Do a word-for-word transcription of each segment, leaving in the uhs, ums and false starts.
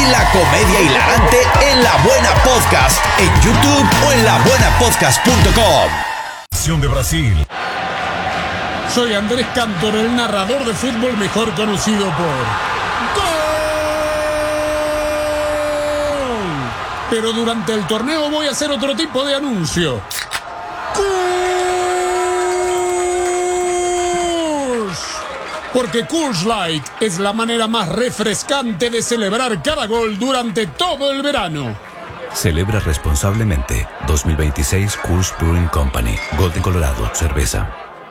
y la comedia hilarante en La Buena Podcast, en YouTube o en la buena podcast punto com. De Brasil. Soy Andrés Cantor, el narrador de fútbol mejor conocido por ¡Gol! Pero durante el torneo voy a hacer otro tipo de anuncio. ¡Coors! Porque Coors Light es la manera más refrescante de celebrar cada gol durante todo el verano. Celebra responsablemente. dos mil veintiséis Coors Brewing Company. Golden Colorado, cerveza.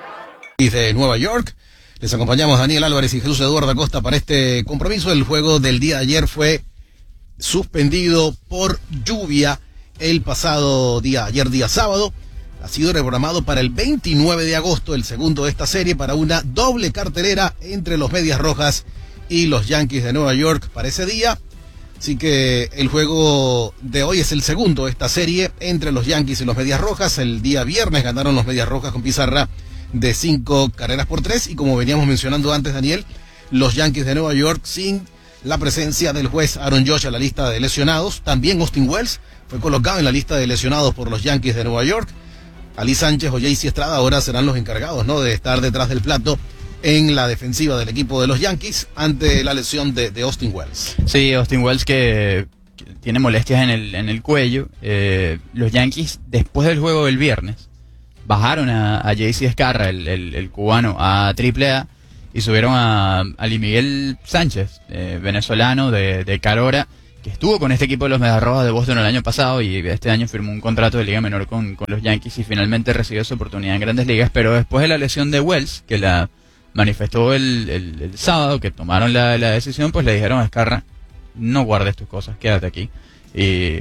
De Nueva York, les acompañamos Daniel Álvarez y Jesús Eduardo Acosta para este compromiso. El juego del día de ayer fue suspendido por lluvia el pasado día, ayer día sábado. Ha sido reprogramado para el veintinueve de agosto, el segundo de esta serie, para una doble cartelera entre los Medias Rojas y los Yankees de Nueva York para ese día. Así que el juego de hoy es el segundo de esta serie entre los Yankees y los Medias Rojas. El día viernes ganaron los Medias Rojas con pizarra de cinco carreras por tres. Y como veníamos mencionando antes, Daniel, los Yankees de Nueva York sin la presencia del juez Aaron Judge a la lista de lesionados. También Austin Wells fue colocado en la lista de lesionados por los Yankees de Nueva York. Ali Sánchez o J C Estrada ahora serán los encargados, ¿no?, de estar detrás del plato en la defensiva del equipo de los Yankees ante la lesión de, de Austin Wells. Sí, Austin Wells que, que tiene molestias en el, en el cuello. Eh, los Yankees, después del juego del viernes, bajaron a, a J C Escarra, el, el, el cubano, a triple A y subieron a Ali Miguel Sánchez, eh, venezolano de, de Carora, que estuvo con este equipo de los Medias Rojas de Boston el año pasado y este año firmó un contrato de liga menor con, con los Yankees y finalmente recibió su oportunidad en Grandes Ligas. Pero después de la lesión de Wells, que la manifestó el, el, el sábado, que tomaron la, la decisión, pues le dijeron a Escarra: no guardes tus cosas, quédate aquí y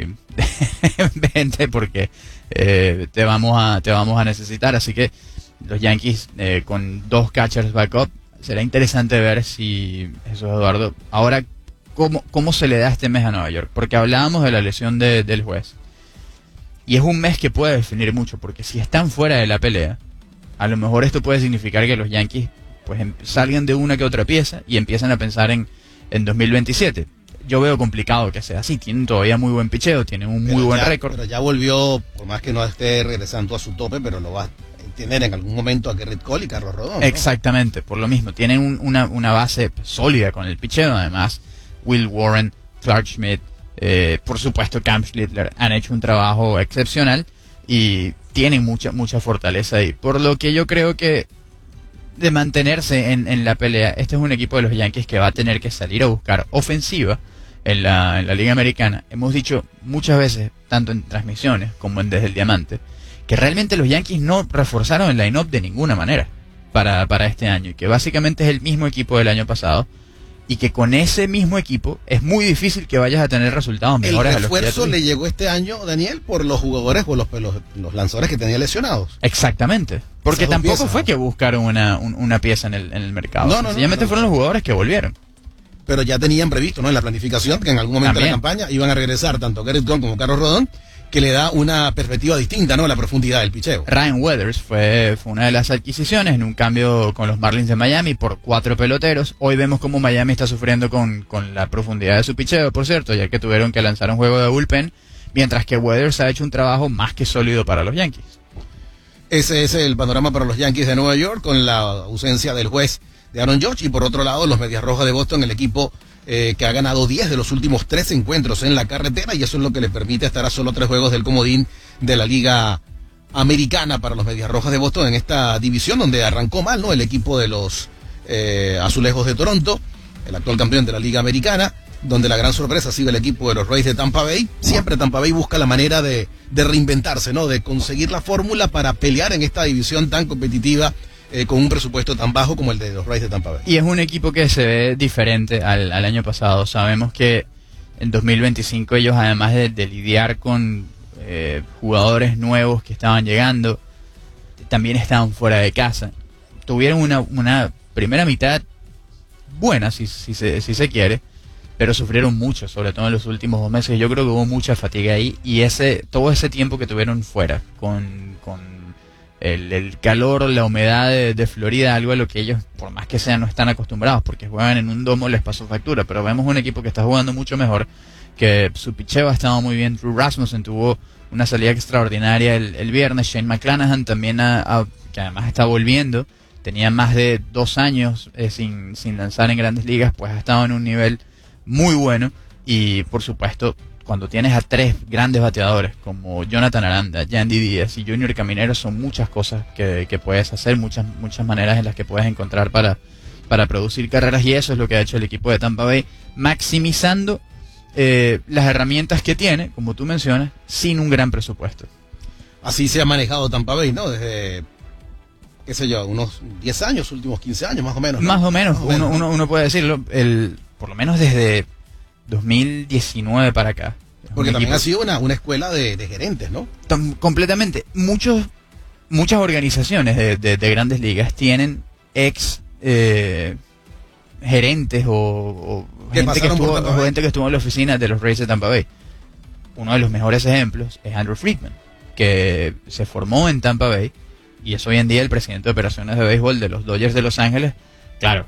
vente porque eh, te vamos a te vamos a necesitar. Así que los Yankees eh, con dos catchers backup, será interesante ver si Jesús Eduardo ahora cómo, cómo se le da este mes a Nueva York, porque hablábamos de la lesión de, del juez y es un mes que puede definir mucho, porque si están fuera de la pelea, a lo mejor esto puede significar que los Yankees pues salgan de una que otra pieza y empiezan a pensar en, en dos mil veintisiete. Yo veo complicado que sea así. Tienen todavía muy buen picheo, tienen un muy buen récord. Pero ya volvió, por más que no esté regresando a su tope, pero lo va a tener en algún momento a Gerrit Cole y Carlos Rodón, ¿no? Exactamente, por lo mismo. Tienen un, una, una base sólida con el picheo. Además, Will Warren, Clark Schmidt, eh, por supuesto Cam Schlittler han hecho un trabajo excepcional y tienen mucha, mucha fortaleza ahí. Por lo que yo creo que de mantenerse en, en la pelea, este es un equipo de los Yankees que va a tener que salir a buscar ofensiva en la, en la Liga Americana. Hemos dicho muchas veces, tanto en transmisiones como en Desde el Diamante, que realmente los Yankees no reforzaron el line-up de ninguna manera para, para este año, y que básicamente es el mismo equipo del año pasado, y que con ese mismo equipo es muy difícil que vayas a tener resultados mejores. El refuerzo a los que le llegó este año, Daniel, por los jugadores o los, los, los lanzadores que tenía lesionados. Exactamente, porque Esas tampoco piezas, fue ¿no? que buscaron una, un, una pieza en el, en el mercado. No, no, Sencillamente no, no, fueron no. los jugadores que volvieron. Pero ya tenían previsto, ¿no?, en la planificación que en algún momento También. de la campaña iban a regresar tanto Gerrit Cole como Carlos Rodón, que le da una perspectiva distinta, ¿no?, a la profundidad del picheo. Ryan Weathers fue, fue una de las adquisiciones en un cambio con los Marlins de Miami por cuatro peloteros. Hoy vemos cómo Miami está sufriendo con, con la profundidad de su picheo, por cierto, ya que tuvieron que lanzar un juego de bullpen, mientras que Weathers ha hecho un trabajo más que sólido para los Yankees. Ese es el panorama para los Yankees de Nueva York, con la ausencia del juez de Aaron Judge, y por otro lado los Medias Rojas de Boston, el equipo eh, que ha ganado diez de los últimos tres encuentros en la carretera, y eso es lo que le permite estar a solo tres juegos del comodín de la Liga Americana para los Medias Rojas de Boston en esta división donde arrancó mal, ¿no?, el equipo de los eh, Azulejos de Toronto, el actual campeón de la Liga Americana, donde la gran sorpresa ha sido el equipo de los Rays de Tampa Bay. Siempre Tampa Bay busca la manera de, de reinventarse, ¿no?, de conseguir la fórmula para pelear en esta división tan competitiva, eh, con un presupuesto tan bajo como el de los Rays de Tampa Bay. Y es un equipo que se ve diferente al, al año pasado. Sabemos que en dos mil veinticinco ellos, además de, de lidiar con eh, jugadores nuevos que estaban llegando, también estaban fuera de casa. Tuvieron una, una primera mitad buena, si, si, se, si se quiere, pero sufrieron mucho, sobre todo en los últimos dos meses. Yo creo que hubo mucha fatiga ahí, y ese todo ese tiempo que tuvieron fuera, con, con el, el calor, la humedad de, de Florida, algo a lo que ellos, por más que sean, no están acostumbrados, porque juegan en un domo, les pasó factura. Pero vemos un equipo que está jugando mucho mejor, que su picheo ha estado muy bien. Drew Rasmussen tuvo una salida extraordinaria el, el viernes. Shane McClanahan también, ha, ha, que además está volviendo, tenía más de dos años eh, sin, sin lanzar en Grandes Ligas, pues ha estado en un nivel muy bueno. Y por supuesto, cuando tienes a tres grandes bateadores como Jonathan Aranda, Yandy Díaz y Junior Caminero, son muchas cosas que, que puedes hacer, muchas muchas maneras en las que puedes encontrar para, para producir carreras, y eso es lo que ha hecho el equipo de Tampa Bay, maximizando eh, las herramientas que tiene, como tú mencionas, sin un gran presupuesto. Así se ha manejado Tampa Bay, ¿no? Desde, qué sé yo, unos diez años, últimos quince años, más o menos, ¿no? Más o menos, más o uno, menos. Uno, uno puede decirlo, el, por lo menos desde dos mil diecinueve para acá. Porque también equipo, ha sido una, una escuela de, de gerentes, ¿no? Tom, completamente. Muchos, muchas organizaciones de, de, de Grandes Ligas tienen ex eh, gerentes o, o, gente que estuvo, o gente que estuvo en la oficina de los Rays de Tampa Bay. Uno de los mejores ejemplos es Andrew Friedman, que se formó en Tampa Bay y es hoy en día el presidente de operaciones de béisbol de los Dodgers de Los Ángeles. Claro,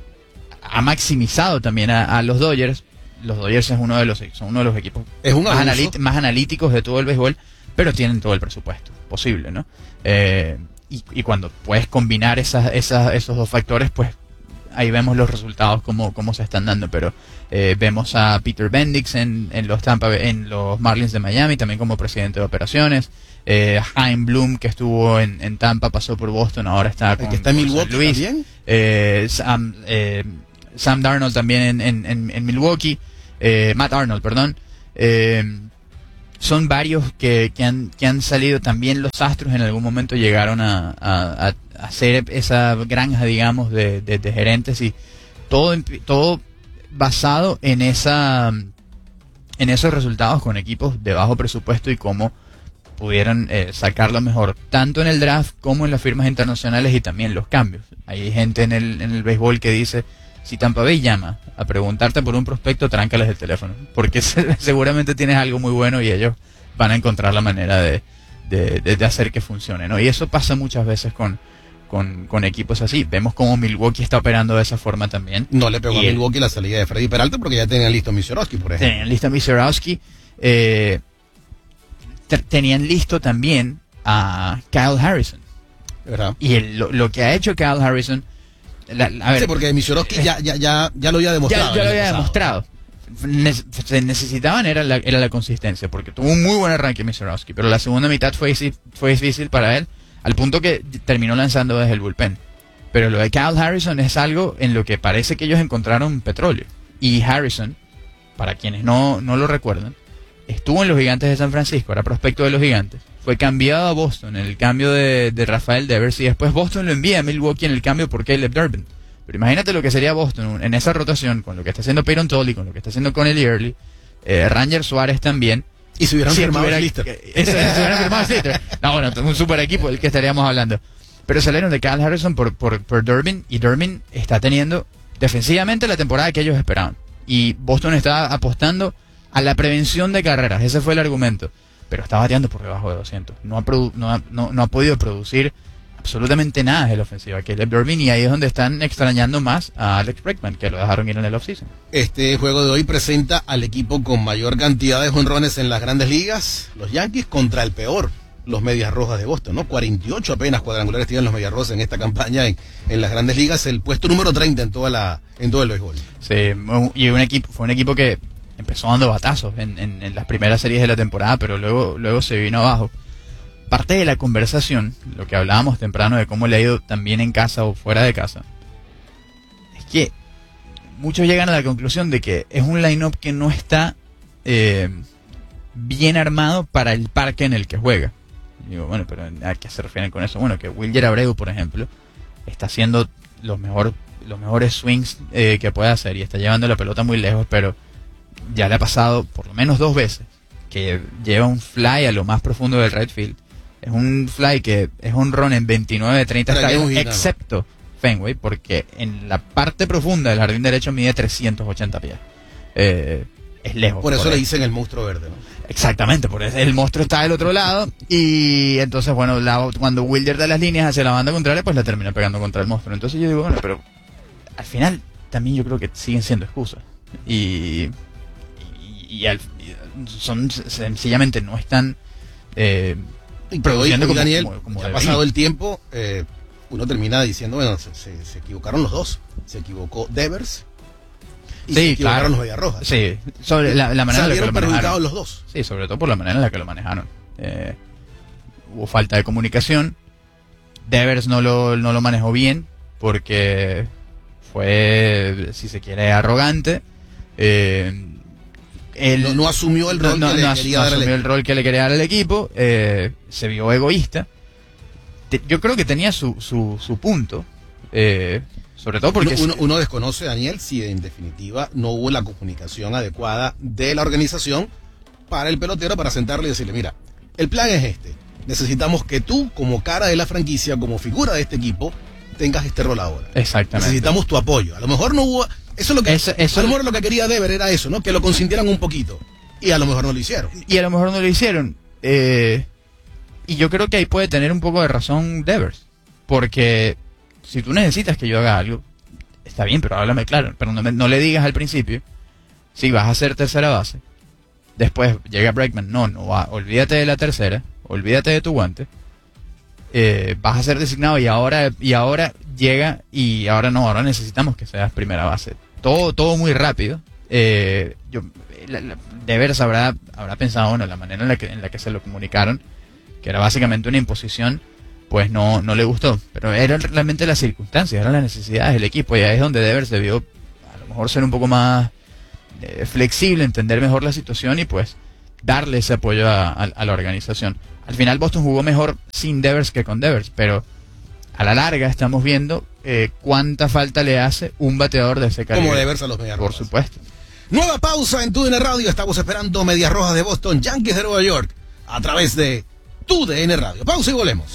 ha maximizado también a, a los Dodgers. Los Dodgers es uno de los, son uno de los equipos es un más, analít, más analíticos de todo el béisbol, pero tienen todo el presupuesto posible, ¿no? Eh, y, y cuando puedes combinar esas, esas, esos dos factores, pues ahí vemos los resultados como, como se están dando. Pero eh, vemos a Peter Bendix en, en los Tampa, en los Marlins de Miami, también como presidente de operaciones. Eh, Chaim Bloom, que estuvo en, en Tampa, pasó por Boston, ahora está con, que está en con Milwaukee San Luis. también. Eh, Sam, eh, Sam Darnold también en, en, en, en Milwaukee. Eh, Matt Arnold, perdón. Eh, son varios que, que, han, que han salido. También los Astros en algún momento llegaron a, a, a hacer esa granja, digamos, de, de, de gerentes, y todo, todo basado en esa en esos resultados con equipos de bajo presupuesto y cómo pudieron eh, sacarlo mejor, tanto en el draft como en las firmas internacionales y también los cambios. Hay gente en el, en el béisbol que dice: si Tampa Bay llama a preguntarte por un prospecto, tráncales el teléfono, porque se, seguramente tienes algo muy bueno y ellos van a encontrar la manera de, de, de, de hacer que funcione, ¿no? Y eso pasa muchas veces con, con, con equipos así. Vemos como Milwaukee está operando de esa forma también. No le pegó y a Milwaukee el, la salida de Freddy Peralta porque ya tenían listo a Misorowski, por ejemplo. Tenían listo a Misorowski. Eh, te, tenían listo también a Kyle Harrison. ¿Verdad? Y el, lo, lo que ha hecho Kyle Harrison... La, a ver, sí, porque Misorowski ya, ya, ya, ya lo había demostrado. Ya, ya lo había demostrado. Se necesitaban era la, era la consistencia, porque tuvo un muy buen arranque Misorowski, pero la segunda mitad fue, fue difícil para él, al punto que terminó lanzando desde el bullpen. Pero lo de Kyle Harrison es algo en lo que parece que ellos encontraron petróleo. Y Harrison, para quienes no, no lo recuerdan, estuvo en los Gigantes de San Francisco, era prospecto de los Gigantes. Fue cambiado a Boston en el cambio de, de Rafael Devers, y después Boston lo envía a Milwaukee en el cambio por Caleb Durbin. Pero imagínate lo que sería Boston en esa rotación, con lo que está haciendo Peyton Tolley, con lo que está haciendo Connelly Early, eh, Ranger Suárez también. Y si hubieran si firmado tuviera, a Slitter. Eso, si hubieran firmado a Slitter. No, bueno, un super equipo del que estaríamos hablando. Pero salieron de Kyle Harrison por, por, por Durbin, y Durbin está teniendo defensivamente la temporada que ellos esperaban. Y Boston está apostando a la prevención de carreras, ese fue el argumento. Pero está bateando por debajo de doscientos. No ha, produ no ha, no, no ha podido producir absolutamente nada de la ofensiva Caleb Durbin, y ahí es donde están extrañando más a Alex Bregman, que lo dejaron ir en el offseason. Este juego de hoy presenta al equipo con mayor cantidad de jonrones en las Grandes Ligas, los Yankees, contra el peor, los Medias Rojas de Boston, ¿no? cuarenta y ocho apenas cuadrangulares tienen los Medias Rojas en esta campaña en, en las Grandes Ligas, el puesto número treinta en toda la en todo el béisbol. Sí, y un equipo, fue un equipo que empezó dando batazos en, en, en las primeras series de la temporada, pero luego, luego se vino abajo. Parte de la conversación, lo que hablábamos temprano de cómo le ha ido también en casa o fuera de casa, es que muchos llegan a la conclusión de que es un line-up que no está eh, bien armado para el parque en el que juega. Y digo, bueno, pero ¿a qué se refieren con eso? Bueno, que Wilyer Abreu, por ejemplo, está haciendo los, mejor, los mejores swings eh, que puede hacer y está llevando la pelota muy lejos, pero ya le ha pasado por lo menos dos veces que lleva un fly a lo más profundo del right field. Es un fly que es un run en veintinueve de treinta estadios, excepto Fenway, porque en la parte profunda del jardín derecho mide trescientos ochenta pies. Eh, es lejos. Por eso correcto. le dicen el monstruo verde, ¿no? Exactamente, por eso el monstruo está del otro lado y entonces, bueno, la, cuando Wilder da las líneas hacia la banda contraria, pues la termina pegando contra el monstruo. Entonces yo digo, bueno, pero al final también yo creo que siguen siendo excusas y, y, y al, y son sencillamente no están eh, y pero hoy, produciendo hoy, como, Daniel, como, como ya ha debería. pasado el tiempo, eh, uno termina diciendo, bueno, se, se, se equivocaron los dos. Se equivocó Devers y Sí, se equivocaron claro. los Mediarrojas. Sí, sobre la, la manera en la que Salieron lo perjudicados manejaron. los dos. Sí, sobre todo por la manera en la que lo manejaron. Eh, hubo falta de comunicación. Devers no lo, no lo manejó bien porque fue, si se quiere, arrogante. Eh, él No, no asumió el rol no, que le no as- quería no dar al asumió equipo. el rol que le quería dar al equipo. Eh, se vio egoísta. Te- yo creo que tenía su, su, su punto. Eh, sobre todo porque... Uno, uno- uno desconoce, Daniel, si en definitiva no hubo la comunicación adecuada de la organización para el pelotero, para sentarle y decirle, mira, el plan es este. Necesitamos que tú, como cara de la franquicia, como figura de este equipo, tengas este rol ahora. Exactamente. Necesitamos tu apoyo. A lo mejor no hubo... Eso es lo que... Eso- eso- a lo mejor lo que quería Dever era eso, ¿no? Que lo consintieran un poquito. Y a lo mejor no lo hicieron. Y a lo mejor no lo hicieron. Eh, y yo creo que ahí puede tener un poco de razón Devers. Porque si tú necesitas que yo haga algo, está bien, pero háblame claro. Pero no, me- no le digas al principio, si vas a ser tercera base, después llega Bregman, no, no va, olvídate de la tercera, olvídate de tu guante, eh, vas a ser designado y ahora, y ahora llega y ahora no, ahora necesitamos que seas primera base. Todo, todo muy rápido. Eh, yo, la, la, Devers habrá, habrá pensado, bueno, la manera en la que, en la que se lo comunicaron, que era básicamente una imposición, pues no, no le gustó. Pero eran realmente las circunstancias, eran las necesidades del equipo, y ahí es donde Devers debió a lo mejor ser un poco más eh, flexible, entender mejor la situación y pues darle ese apoyo a, a, a la organización. Al final Boston jugó mejor sin Devers que con Devers, pero a la larga estamos viendo eh, cuánta falta le hace un bateador de ese calibre. Como Devers a los Medias Por Rojas. supuesto. Nueva pausa en Tu D N Radio. Estamos esperando Medias Rojas de Boston, Yankees de Nueva York, a través de Tu D N Radio. Pausa y volvemos.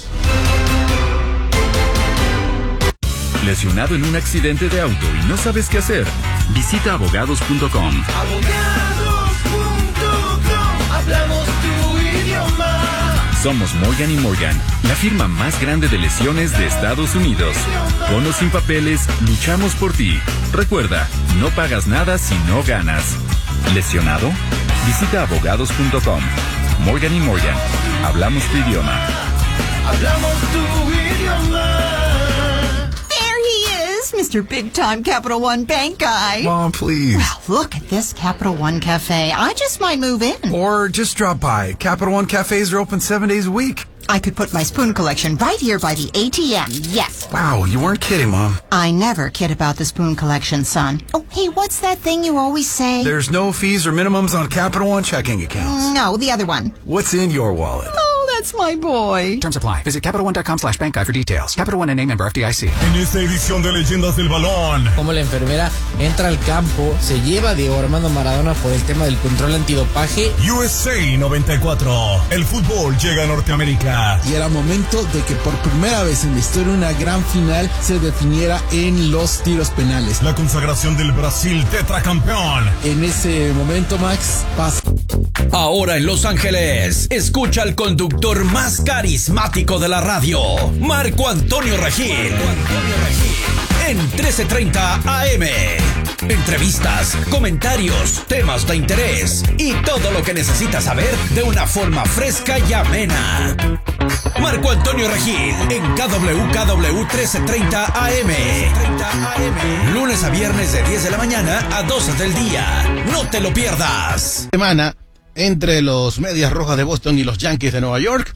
¿Lesionado en un accidente de auto y no sabes qué hacer? Visita abogados punto com. Abogados punto com. Hablamos tu idioma. Somos Morgan y Morgan, la firma más grande de lesiones de Estados Unidos. Con o sin papeles, luchamos por ti. Recuerda, no pagas nada si no ganas. ¿Lesionado? Visita abogados punto com. Morgan y Morgan, hablamos tu idioma. Hablamos tu idioma. There he is, Mister Big Time Capital One Bank guy. Mom, please. Well, look at this Capital One Cafe. I just might move in. Or just drop by. Capital One cafes are open seven days a week. I could put my spoon collection right here by the A T M. Yes. Wow, you weren't kidding, Mom. I never kid about the spoon collection, son. Oh, hey, what's that thing you always say? There's no fees or minimums on Capital One checking accounts. No, the other one. What's in your wallet? Oh, that's my boy. Terms apply. Visit Capital One dot com slash bank guide for details. Capital One N A member F D I C. En esta edición de Leyendas del Balón, Como la enfermera entra al campo, se lleva a Diego Armando Maradona por el tema del control antidopaje. U S A noventa y cuatro. El fútbol llega a Norteamérica. Y era momento de que por primera vez en la historia una gran final se definiera en los tiros penales. La consagración del Brasil tetracampeón. En ese momento, Max, pasa. Ahora en Los Ángeles, escucha al conductor más carismático de la radio, Marco Antonio Regil. En trece treinta A M. Entrevistas, comentarios, temas de interés y todo lo que necesitas saber de una forma fresca y amena. Marco Antonio Regil en K W K W trece treinta A M. Lunes a viernes de diez de la mañana a doce del día. No te lo pierdas. Semana entre los Medias Rojas de Boston y los Yankees de Nueva York.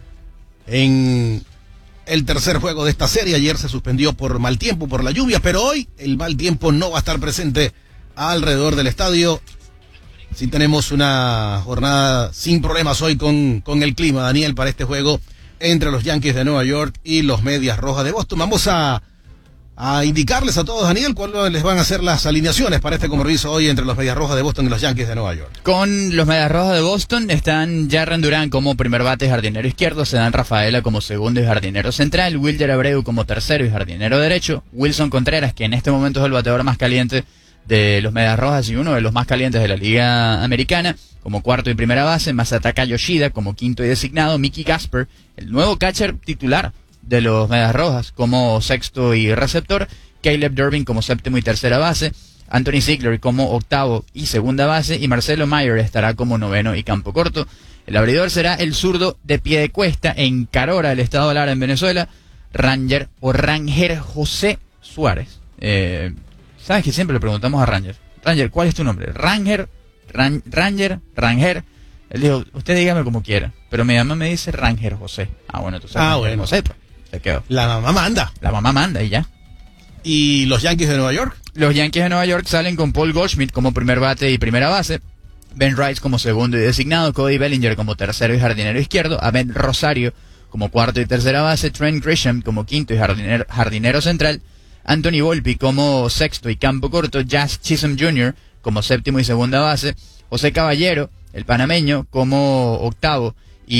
En el tercer juego de esta serie, ayer se suspendió por mal tiempo, por la lluvia, pero hoy el mal tiempo no va a estar presente alrededor del estadio. Sí tenemos una jornada sin problemas hoy con, con el clima, Daniel, para este juego entre los Yankees de Nueva York y los Medias Rojas de Boston. Vamos a, a indicarles a todos, Daniel, cuáles les van a ser las alineaciones para este compromiso hoy entre los Medias Rojas de Boston y los Yankees de Nueva York. Con los Medias Rojas de Boston están Jarren Duran como primer bate y jardinero izquierdo, Sedan Rafaela como segundo y jardinero central, Wilder Abreu como tercero y jardinero derecho, Wilson Contreras, que en este momento es el bateador más caliente de los Medias Rojas y uno de los más calientes de la Liga Americana, como cuarto y primera base, Masataka Yoshida como quinto y designado, Mickey Gasper, el nuevo catcher titular de los Medias Rojas, como sexto y receptor, Caleb Durbin como séptimo y tercera base, Anthony Ziegler como octavo y segunda base, y Marcelo Mayer estará como noveno y campo corto. El abridor será el zurdo de pie de cuesta en Carora, el estado de Lara en Venezuela, Ranger o Ranger José Suárez. Eh, ¿Sabes que siempre le preguntamos a Ranger? Ranger, ¿cuál es tu nombre? Ranger, Ran, Ranger, Ranger. Él dijo, usted dígame como quiera, pero mi mamá me dice Ranger José. Ah, bueno, tú sabes. Ah, Ranger bueno. José, pues, se quedó. La mamá manda. La mamá manda y ya. ¿Y los Yankees de Nueva York? Los Yankees de Nueva York salen con Paul Goldschmidt como primer bate y primera base, Ben Rice como segundo y designado, Cody Bellinger como tercero y jardinero izquierdo, Ahmed Rosario como cuarto y tercera base, Trent Grisham como quinto y jardinero, jardinero central, Anthony Volpi como sexto y campo corto, Jazz Chisholm junior como séptimo y segunda base, José Caballero, el panameño, como octavo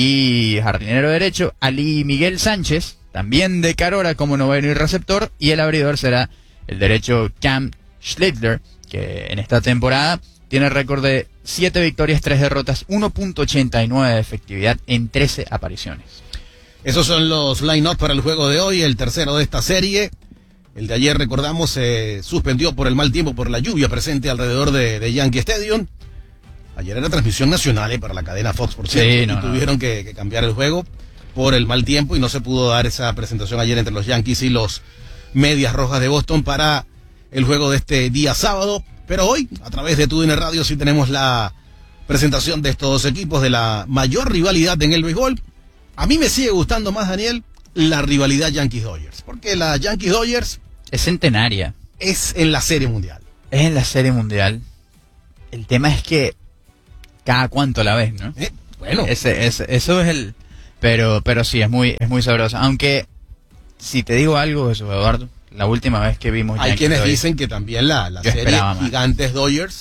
y jardinero derecho, Ali Miguel Sánchez, también de Carora, como noveno y receptor, y el abridor será el derecho Cam Schlittler, que en esta temporada tiene récord de siete victorias, tres derrotas, uno punto ochenta y nueve de efectividad en trece apariciones. Esos son los line-up para el juego de hoy, el tercero de esta serie. El de ayer, recordamos, se suspendió por el mal tiempo, por la lluvia presente alrededor de, de Yankee Stadium. Ayer era transmisión nacional eh, para la cadena Fox, por cierto, Sí, y no, tuvieron no. Que, que cambiar el juego por el mal tiempo y no se pudo dar esa presentación ayer entre los Yankees y los Medias Rojas de Boston para el juego de este día sábado. Pero hoy, a través de TUDN Radio, sí tenemos la presentación de estos dos equipos, de la mayor rivalidad en el béisbol. A mí me sigue gustando más, Daniel, la rivalidad Yankees-Dodgers, porque la Yankees-Dodgers es centenaria. Es en la Serie Mundial. Es en la Serie Mundial. El tema es que cada cuánto la ves, ¿no? Eh, bueno. Ese, ese, eso es el... Pero, pero sí, es muy, es muy sabrosa. Aunque, si te digo algo, eso, Eduardo, la última vez que vimos Hay Yankees quienes Dodgers, dicen que también la, la yo serie esperaba más. Gigantes-Dodgers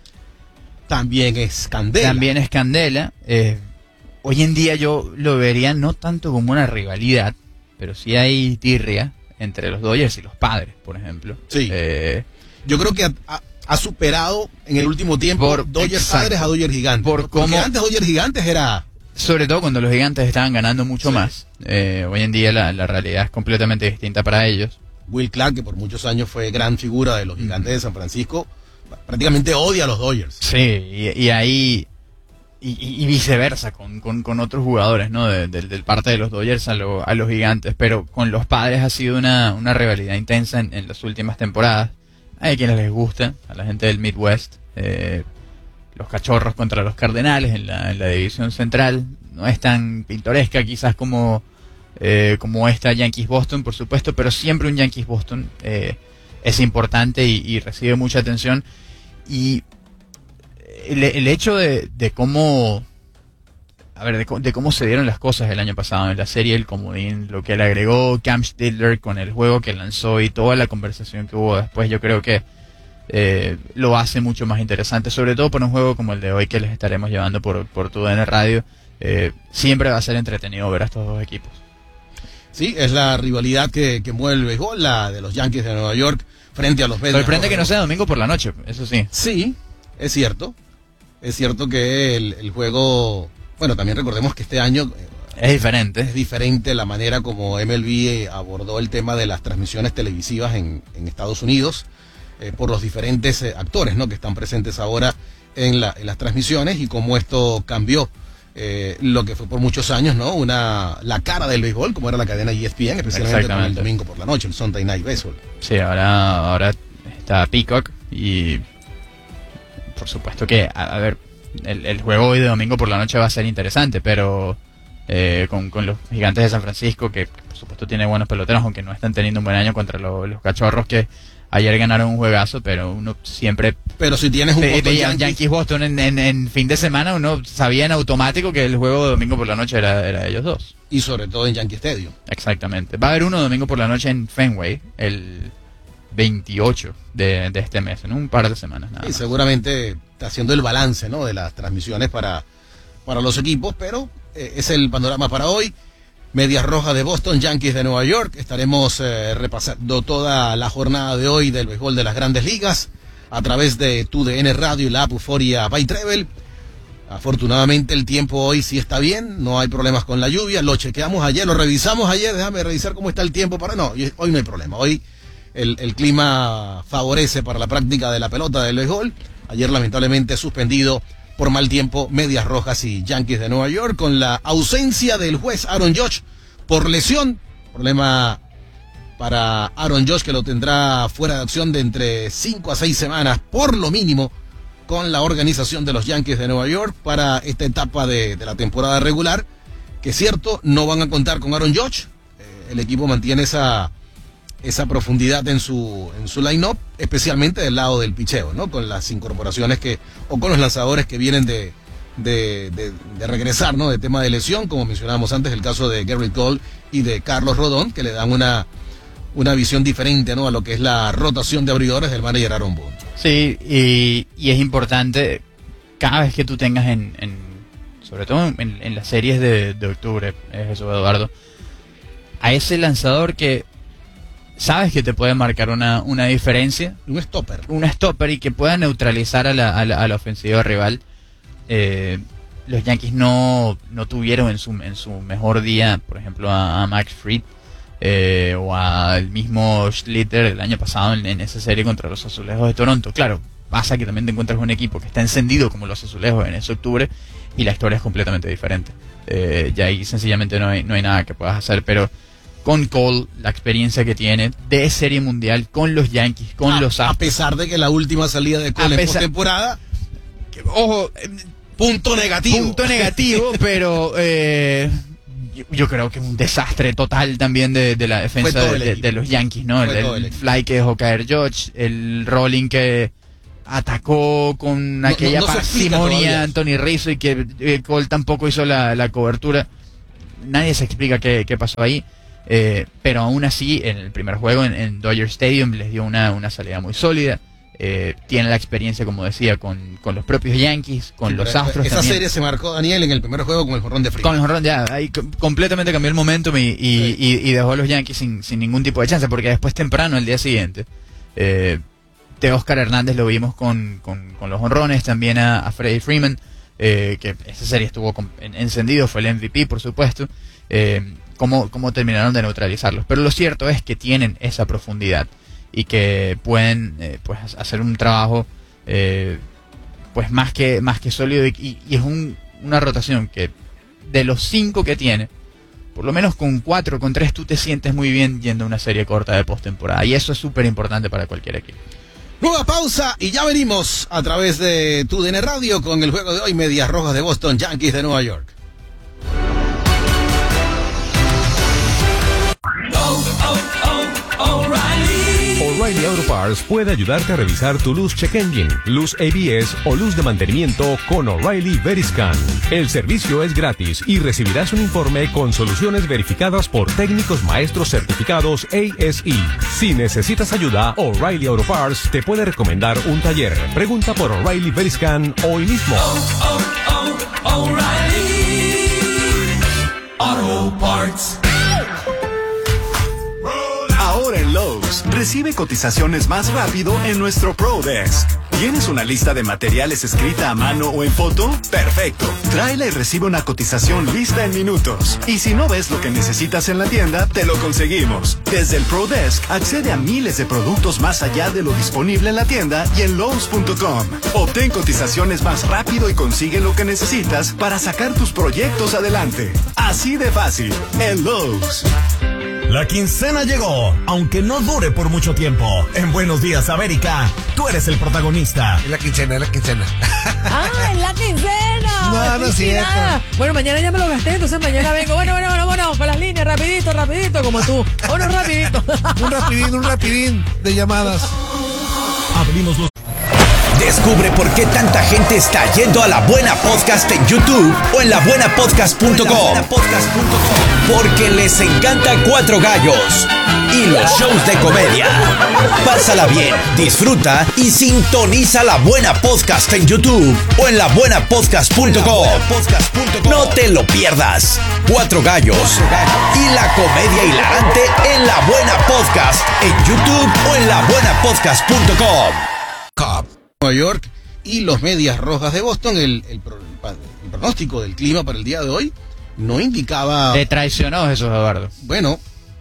también es candela. También es candela. Eh, hoy en día yo lo vería no tanto como una rivalidad, pero sí hay tirria entre los Dodgers y los Padres, por ejemplo. Sí. Eh, yo creo que ha, ha, ha superado en el último tiempo por, Dodgers exacto. Padres a Dodgers Gigantes. Por ¿no? Porque cómo- antes Dodgers Gigantes era... Sobre todo cuando los Gigantes estaban ganando mucho Sí. más. Eh, hoy en día la, la realidad es completamente distinta para ellos. Will Clark, que por muchos años fue gran figura de los Gigantes de San Francisco, prácticamente odia a los Dodgers. Sí, y, y ahí... Y, y- y viceversa con, con, con otros jugadores, ¿no? De, de- del parte de los Dodgers a, lo- a los Gigantes. Pero con los Padres ha sido una, una rivalidad intensa en, en las últimas temporadas. Hay quienes les gusta, a la gente del Midwest. Eh, los Cachorros contra los Cardenales en la, en la división central. No es tan pintoresca quizás como, eh, como esta Yankees-Boston, por supuesto, pero siempre un Yankees-Boston eh, es importante y, y recibe mucha atención. Y el, el hecho de, de cómo... A ver, de, co- de cómo se dieron las cosas el año pasado en la serie, el comodín, lo que le agregó Cam Stidler con el juego que lanzó y toda la conversación que hubo después, yo creo que eh, lo hace mucho más interesante, sobre todo por un juego como el de hoy que les estaremos llevando por, por TUDN Radio. Eh, siempre va a ser entretenido ver a estos dos equipos. Sí, es la rivalidad que, que mueve el béisbol, la de los Yankees de Nueva York frente a los Medias Sorprende que no Rojas. sea domingo por la noche, eso sí. Sí, es cierto. Es cierto que el, el juego... Bueno, también recordemos que este año... eh, Es diferente. Es diferente la manera como M L B abordó el tema de las transmisiones televisivas en, en Estados Unidos eh, por los diferentes eh, actores, ¿no?, que están presentes ahora en, la, en las transmisiones y cómo esto cambió eh, lo que fue por muchos años, ¿no?, una la cara del béisbol, como era la cadena E S P N, especialmente con el domingo por la noche, el Sunday Night Baseball. Sí, ahora, ahora está Peacock y por supuesto que, a, a ver, el, el juego hoy de domingo por la noche va a ser interesante, pero eh, con, con los Gigantes de San Francisco, que por supuesto tiene buenos peloteros, aunque no están teniendo un buen año contra lo- los Cachorros, que ayer ganaron un juegazo, pero uno siempre... Pero si tienes un ve- Boston veía Yankees- Yankees-Boston en, en, en fin de semana, uno sabía en automático que el juego de domingo por la noche era, era de ellos dos. Y sobre todo en Yankee Stadium. Exactamente. Va a haber uno domingo por la noche en Fenway, el veintiocho de, de este mes, en un par de semanas nada Y más. seguramente está haciendo el balance, ¿no?, de las transmisiones para, para los equipos, pero eh, es el panorama para hoy. Medias Rojas de Boston, Yankees de Nueva York. Estaremos eh, repasando toda la jornada de hoy del béisbol de las Grandes Ligas a través de Tu D N Radio y la app Euforia by Travel. Afortunadamente el tiempo hoy sí está bien, no hay problemas con la lluvia, lo chequeamos ayer, lo revisamos ayer, déjame revisar cómo está el tiempo para... No, hoy no hay problema, hoy el, el clima favorece para la práctica de la pelota del béisbol. Ayer lamentablemente suspendido por mal tiempo Medias Rojas y Yankees de Nueva York, con la ausencia del juez Aaron Judge por lesión, problema para Aaron Judge que lo tendrá fuera de acción de entre cinco a seis semanas por lo mínimo, con la organización de los Yankees de Nueva York para esta etapa de, de la temporada regular, que es cierto, no van a contar con Aaron Judge. Eh, el equipo mantiene esa, esa profundidad en su, en su line-up, especialmente del lado del picheo, ¿no? Con las incorporaciones que, o con los lanzadores que vienen de, de, de, de regresar, ¿no? De tema de lesión, como mencionábamos antes, el caso de Gerrit Cole y de Carlos Rodón, que le dan una, una visión diferente, ¿no? A lo que es la rotación de abridores del manager Aaron Boone. Sí, y, y es importante cada vez que tú tengas en, en sobre todo en, en las series de, de octubre, es eso, Eduardo, a ese lanzador que sabes que te puede marcar una, una diferencia, un stopper, un stopper y que pueda neutralizar a la, a la, a la ofensiva rival. Eh, los Yankees no, no tuvieron en su, en su mejor día, por ejemplo, a, a Max Fried. Eh, o al mismo Schlitter el año pasado en, en esa serie contra los Azulejos de Toronto. Claro, pasa que también te encuentras un equipo que está encendido como los Azulejos en ese octubre y la historia es completamente diferente. Eh, ya ahí sencillamente no hay, no hay nada que puedas hacer, pero con Cole, la experiencia que tiene de serie mundial con los Yankees, con a, los Astros, a pesar de que la última salida de Cole en postemporada, ojo, punto negativo, punto negativo, pero eh, yo creo que es un desastre total también de, de la defensa de, de, de los Yankees, ¿no? El, el, el fly que dejó caer Judge, el rolling que atacó con no, aquella no, no parsimonia Anthony Rizzo y que eh, Cole tampoco hizo la, la cobertura. Nadie se explica qué, qué pasó ahí, eh, pero aún así en el primer juego en, en Dodger Stadium les dio una, una salida muy sólida. Eh, tiene la experiencia, como decía, con, con los propios Yankees, con sí, los Astros. Esa también. serie se marcó, Daniel, en el primer juego con el jonrón de Freeman. Con el jonrón, ya, ahí completamente cambió el momentum y, y, sí. y, y dejó a los Yankees sin, sin ningún tipo de chance, porque después temprano, el día siguiente, eh, Teóscar Hernández lo vimos con, con, con los jonrones, también a, a Freddie Freeman, eh, que esa serie estuvo con, en, encendido, fue el M V P, por supuesto, eh, cómo, cómo terminaron de neutralizarlos. Pero lo cierto es que tienen esa profundidad y que pueden eh, pues hacer un trabajo eh, pues más que más que sólido y, y es un, una rotación que de los cinco que tiene, por lo menos con cuatro, con tres tú te sientes muy bien yendo a una serie corta de postemporada y eso es súper importante para cualquier equipo. Nueva pausa y ya venimos a través de Tu D N Radio con el juego de hoy, Medias Rojas de Boston, Yankees de Nueva York. Oh, oh, oh, O'Reilly. O'Reilly Auto Parts puede ayudarte a revisar tu luz check engine, luz A B S o luz de mantenimiento con O'Reilly Veriscan. El servicio es gratis y recibirás un informe con soluciones verificadas por técnicos maestros certificados A S E. Si necesitas ayuda, O'Reilly Auto Parts te puede recomendar un taller. Pregunta por O'Reilly Veriscan hoy mismo. Oh, oh, oh, O'Reilly Auto Parts. Ahora en Lowe's, recibe cotizaciones más rápido en nuestro Pro Desk. ¿Tienes una lista de materiales escrita a mano o en foto? ¡Perfecto! Tráela y recibe una cotización lista en minutos. Y si no ves lo que necesitas en la tienda, te lo conseguimos. Desde el Pro Desk, accede a miles de productos más allá de lo disponible en la tienda y en Lowe's punto com. Obtén cotizaciones más rápido y consigue lo que necesitas para sacar tus proyectos adelante. Así de fácil, en Lowe's. La quincena llegó, aunque no dure por mucho tiempo. En Buenos Días, América, tú eres el protagonista. Es la quincena, es la quincena. ¡Ah, es la quincena! No, no es cierto. Bueno, mañana ya me lo gasté, entonces mañana vengo. Bueno, bueno, bueno, bueno, con las líneas, rapidito, rapidito, como tú. Bueno, rapidito. un rapidín, un rapidín de llamadas. Abrimos los... Descubre por qué tanta gente está yendo a La Buena Podcast en YouTube o en la buena podcast punto com. Porque les encanta Cuatro Gallos y los shows de comedia. Pásala bien, disfruta y sintoniza La Buena Podcast en YouTube o en la buena podcast punto com. No te lo pierdas. Cuatro Gallos y la comedia hilarante en La Buena Podcast en YouTube o en la buena podcast punto com. Nueva York y los Medias Rojas de Boston. El, el, pro, el pronóstico del clima para el día de hoy no indicaba... Te traicionó Jesús Eduardo. Bueno,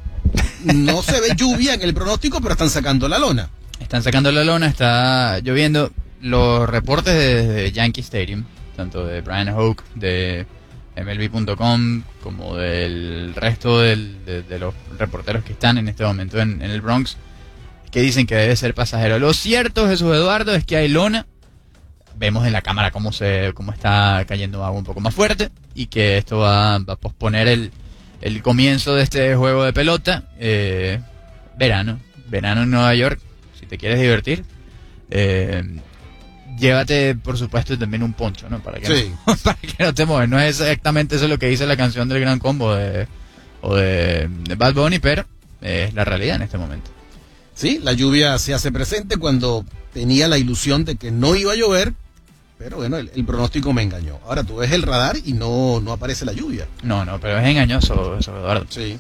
no se ve lluvia en el pronóstico, pero están sacando la lona. Están sacando la lona, está lloviendo. Los reportes de, de Yankee Stadium, tanto de Brian Hoke, de M L B punto com, como del resto del, de, de los reporteros que están en este momento en, en el Bronx, que dicen que debe ser pasajero. Lo cierto, Jesús Eduardo, es que hay lona. Vemos en la cámara cómo se cómo está cayendo agua un poco más fuerte y que esto va, va a posponer el, el comienzo de este juego de pelota. Eh, verano, verano en Nueva York, si te quieres divertir. Eh, Llévate, por supuesto, también un poncho, ¿no? Para que, sí. no, para que no te muevas. No es exactamente eso lo que dice la canción del Gran Combo de, o de, de Bad Bunny, pero es la realidad en este momento. Sí, la lluvia se hace presente cuando tenía la ilusión de que no iba a llover, pero bueno, el, el pronóstico me engañó. Ahora tú ves el radar y no, no aparece la lluvia. No, no, pero es engañoso eso, Eduardo. Sí.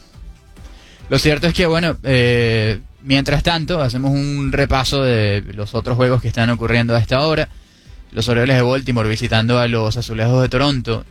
Lo cierto es que, bueno, eh, mientras tanto, hacemos un repaso de los otros juegos que están ocurriendo a esta hora. Los Orioles de Baltimore visitando a los Azulejos de Toronto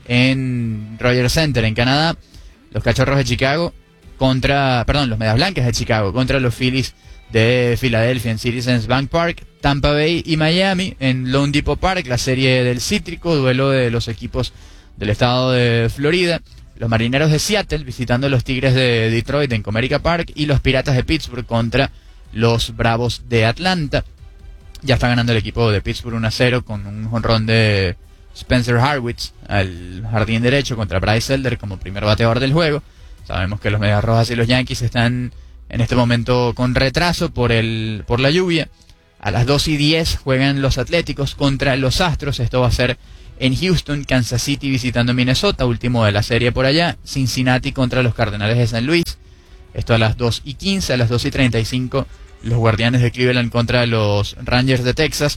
en Rogers Center, en Canadá. Los Cachorros de Chicago contra, perdón, los Medias Blancas de Chicago contra los Phillies de Filadelfia en Citizens Bank Park. Tampa Bay y Miami en Lone Depot Park, la serie del Cítrico, duelo de los equipos del estado de Florida. Los Marineros de Seattle visitando a los Tigres de Detroit en Comerica Park y los Piratas de Pittsburgh contra los Bravos de Atlanta. Ya está ganando el equipo de Pittsburgh uno a cero con un jonrón de Spencer Harwitz al jardín derecho contra Bryce Elder como primer bateador del juego. Sabemos que los Medias Rojas y los Yankees están en este momento con retraso por el por la lluvia. A las dos y diez juegan los Atléticos contra los Astros. Esto va a ser en Houston. Kansas City visitando Minnesota, último de la serie por allá. Cincinnati contra los Cardenales de San Luis. Esto a las dos y quince. A las dos y treinta y cinco los Guardianes de Cleveland contra los Rangers de Texas.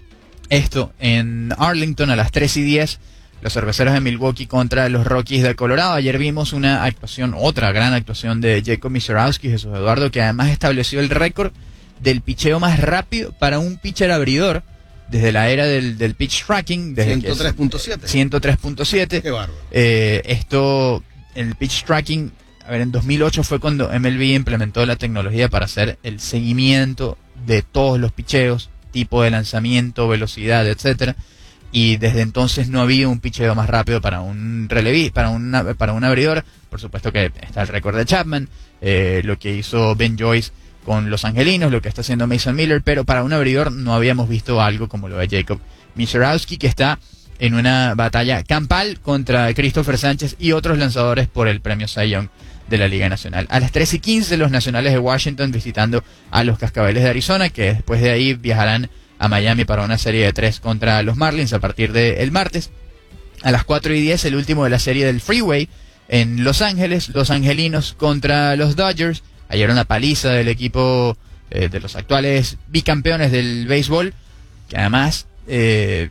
Esto en Arlington a las tres y diez. Los Cerveceros de Milwaukee contra los Rockies de Colorado. Ayer vimos una actuación, otra gran actuación de Jacob Misiorowski, Jesús Eduardo, que además estableció el récord del picheo más rápido para un pitcher abridor desde la era del, del pitch tracking. ciento tres punto siete. ciento tres punto siete. Qué bárbaro. Eh, esto, el pitch tracking, a ver, en dos mil ocho fue cuando M L B implementó la tecnología para hacer el seguimiento de todos los picheos, tipo de lanzamiento, velocidad, etcétera. Y desde entonces no había un picheo más rápido para un releví, para una, para un abridor. Por supuesto que está el récord de Chapman, eh, lo que hizo Ben Joyce con los Angelinos, lo que está haciendo Mason Miller, pero para un abridor no habíamos visto algo como lo de Jacob Misiorowski, que está en una batalla campal contra Christopher Sánchez y otros lanzadores por el premio Cy Young de la Liga Nacional. A las tres y quince los Nacionales de Washington visitando a los Cascabeles de Arizona, que después de ahí viajarán a Miami para una serie de tres contra los Marlins a partir del martes. A las cuatro y diez el último de la serie del Freeway en Los Ángeles, los Angelinos contra los Dodgers. Ayer una paliza del equipo eh, de los actuales bicampeones del béisbol, que además eh,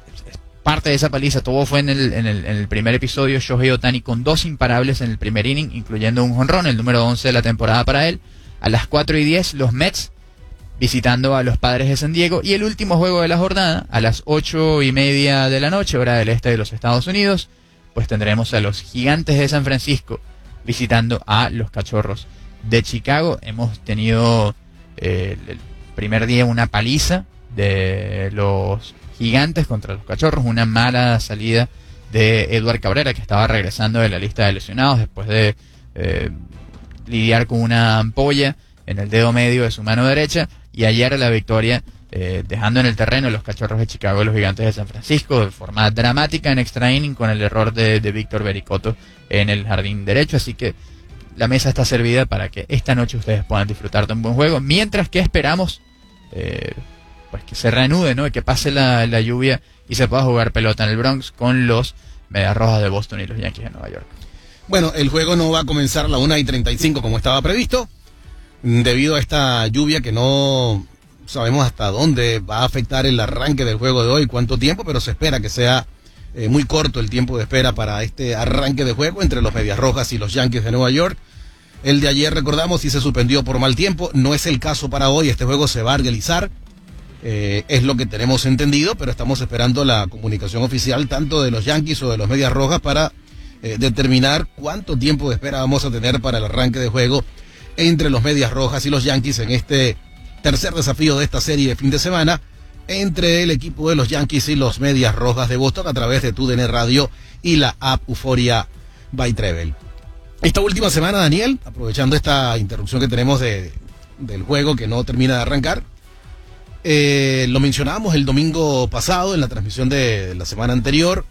parte de esa paliza, todo fue en el, en el, en el primer episodio. Shohei Ohtani con dos imparables en el primer inning, incluyendo un jonrón, el número once de la temporada para él. A las cuatro y diez los Mets visitando a los Padres de San Diego, y el último juego de la jornada a las ocho y media de la noche, hora del este de los Estados Unidos, pues tendremos a los Gigantes de San Francisco visitando a los Cachorros de Chicago. Hemos tenido eh, el primer día una paliza de los Gigantes contra los Cachorros, una mala salida de Edward Cabrera, que estaba regresando de la lista de lesionados después de eh, lidiar con una ampolla en el dedo medio de su mano derecha, y ayer la victoria eh, dejando en el terreno los Cachorros de Chicago a los Gigantes de San Francisco de forma dramática en extra inning con el error de, de Víctor Vericoto en el jardín derecho. Así que la mesa está servida para que esta noche ustedes puedan disfrutar de un buen juego, mientras que esperamos eh, pues que se reanude, ¿no? Y que pase la, la lluvia y se pueda jugar pelota en el Bronx con los Medias Rojas de Boston y los Yankees de Nueva York. Bueno, el juego no va a comenzar a la una y treinta y cinco como estaba previsto, debido a esta lluvia que no sabemos hasta dónde va a afectar el arranque del juego de hoy, cuánto tiempo, pero se espera que sea eh, muy corto el tiempo de espera para este arranque de juego entre los Medias Rojas y los Yankees de Nueva York. El de ayer, recordamos, sí se suspendió por mal tiempo, no es el caso para hoy, este juego se va a realizar Eh, es lo que tenemos entendido, pero estamos esperando la comunicación oficial tanto de los Yankees o de los Medias Rojas para eh, determinar cuánto tiempo de espera vamos a tener para el arranque de juego entre los Medias Rojas y los Yankees en este tercer desafío de esta serie de fin de semana entre el equipo de los Yankees y los Medias Rojas de Boston a través de TUDN Radio y la app Euforia by Treble. Esta última semana, Daniel, aprovechando esta interrupción que tenemos de, del juego que no termina de arrancar, Eh, lo mencionábamos el domingo pasado en la transmisión de la semana anterior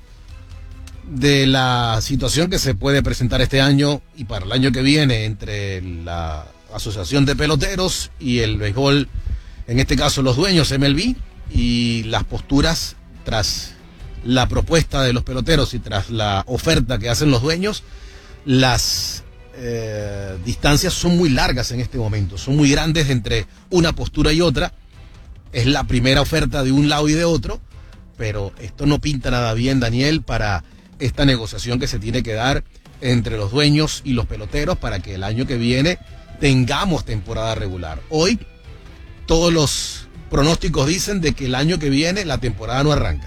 de la situación que se puede presentar este año y para el año que viene entre la Asociación de Peloteros y el béisbol, en este caso los dueños M L B, y las posturas tras la propuesta de los peloteros y tras la oferta que hacen los dueños. Las eh, distancias son muy largas en este momento, son muy grandes entre una postura y otra. Es la primera oferta de un lado y de otro, pero esto no pinta nada bien, Daniel, para esta negociación que se tiene que dar entre los dueños y los peloteros para que el año que viene tengamos temporada regular. Hoy todos los pronósticos dicen de que el año que viene la temporada no arranca.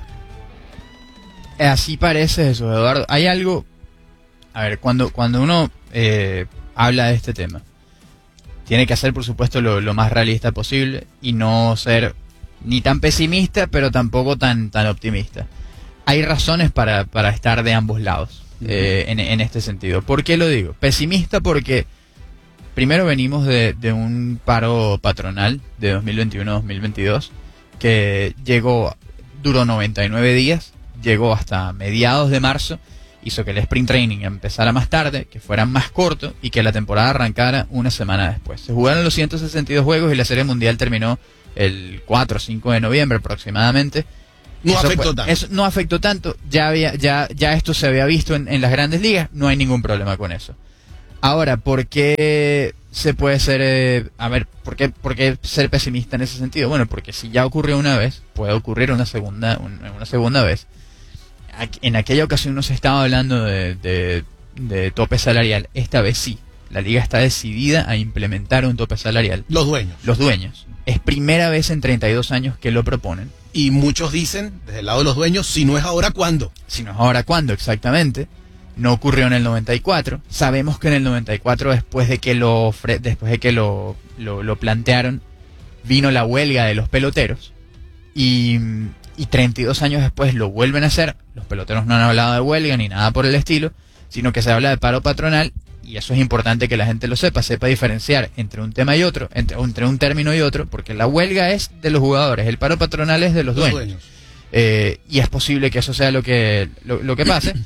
Así parece eso, Eduardo. Hay algo, a ver, cuando, cuando uno eh, habla de este tema, tiene que hacer, por supuesto, lo, lo más realista posible y no ser ni tan pesimista, pero tampoco tan, tan optimista. Hay razones para, para estar de ambos lados uh-huh. eh, en, en este sentido. ¿Por qué lo digo? Pesimista porque primero venimos de, de un paro patronal de dos mil veintiuno a dos mil veintidós que llegó, duró noventa y nueve días, llegó hasta mediados de marzo, hizo que el sprint training empezara más tarde, que fuera más corto y que la temporada arrancara una semana después. Se jugaron los ciento sesenta y dos juegos y la Serie Mundial terminó el cuatro o cinco de noviembre aproximadamente. No eso afectó fue, tanto. Eso no afectó tanto, ya, había, ya, ya esto se había visto en, en las grandes ligas, no hay ningún problema con eso. Ahora, ¿por qué se puede ser, eh, a ver, ¿por qué, por qué ser pesimista en ese sentido? Bueno, porque si ya ocurrió una vez, puede ocurrir una segunda, una, una segunda vez. En aquella ocasión no se estaba hablando de, de, de tope salarial. Esta vez sí. La liga está decidida a implementar un tope salarial. Los dueños. Los dueños. Es primera vez en treinta y dos años que lo proponen. Y muchos dicen, desde el lado de los dueños, si no es ahora, ¿cuándo? Si no es ahora, ¿cuándo? Exactamente. No ocurrió en el noventa y cuatro. Sabemos que en el noventa y cuatro, después de que lo, después de que lo, lo, lo plantearon, vino la huelga de los peloteros. Y... Y treinta y dos años después lo vuelven a hacer. Los peloteros no han hablado de huelga ni nada por el estilo, sino que se habla de paro patronal, y eso es importante que la gente lo sepa, sepa diferenciar entre un tema y otro, entre, entre un término y otro, porque la huelga es de los jugadores, el paro patronal es de los, los dueños. dueños. Eh, y es posible que eso sea lo que, lo, lo que pase.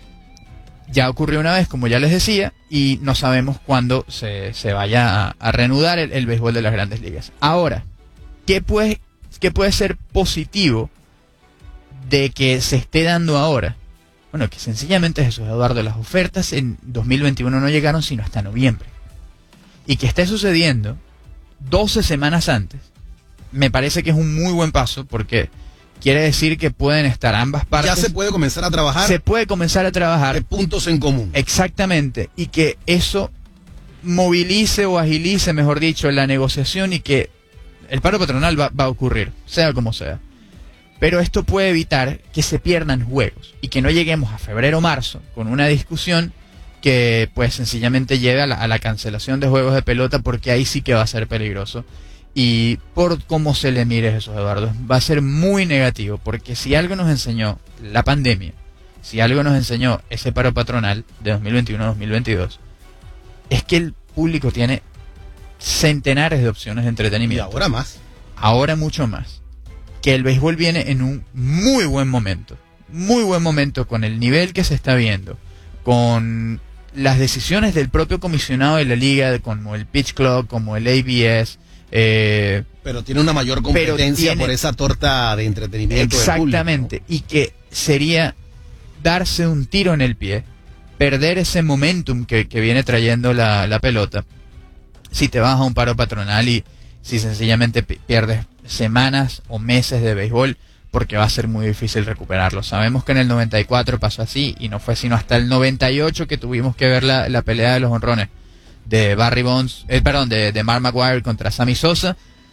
Ya ocurrió una vez, como ya les decía, y no sabemos cuándo se, se vaya a, a reanudar el, el béisbol de las grandes ligas. Ahora, ¿qué puede, qué puede ser positivo de que se esté dando ahora? Bueno, que sencillamente es eso, Eduardo. Las ofertas en dos mil veintiuno no llegaron sino hasta noviembre. Y que esté sucediendo doce semanas antes, me parece que es un muy buen paso, porque quiere decir que pueden estar ambas partes. Ya se puede comenzar a trabajar. Se puede comenzar a trabajar. De puntos en común. Exactamente. Y que eso movilice o agilice, mejor dicho, la negociación, y que el paro patronal va, va a ocurrir, sea como sea. Pero esto puede evitar que se pierdan juegos y que no lleguemos a febrero o marzo con una discusión que pues sencillamente lleve a la, a la cancelación de juegos de pelota, porque ahí sí que va a ser peligroso. Y por cómo se le mire eso, Eduardo, va a ser muy negativo, porque si algo nos enseñó la pandemia, si algo nos enseñó ese paro patronal de dos mil veintiuno a dos mil veintidós, es que el público tiene centenares de opciones de entretenimiento. Y ahora más. Ahora mucho más. Que el béisbol viene en un muy buen momento, muy buen momento, con el nivel que se está viendo, con las decisiones del propio comisionado de la liga, como el Pitch Club, como el A B S. Eh, pero tiene una mayor competencia tiene, por esa torta de entretenimiento. Exactamente, del público, ¿no? Y que sería darse un tiro en el pie, perder ese momentum que, que viene trayendo la, la pelota, si te vas a un paro patronal y si sencillamente pierdes semanas o meses de béisbol, porque va a ser muy difícil recuperarlo. Sabemos que en el noventa y cuatro pasó así, y no fue sino hasta el noventa y ocho que tuvimos que ver la, la pelea de los jonrones de Barry Bonds, eh, perdón, de, de Mark McGwire contra Sammy Sosa,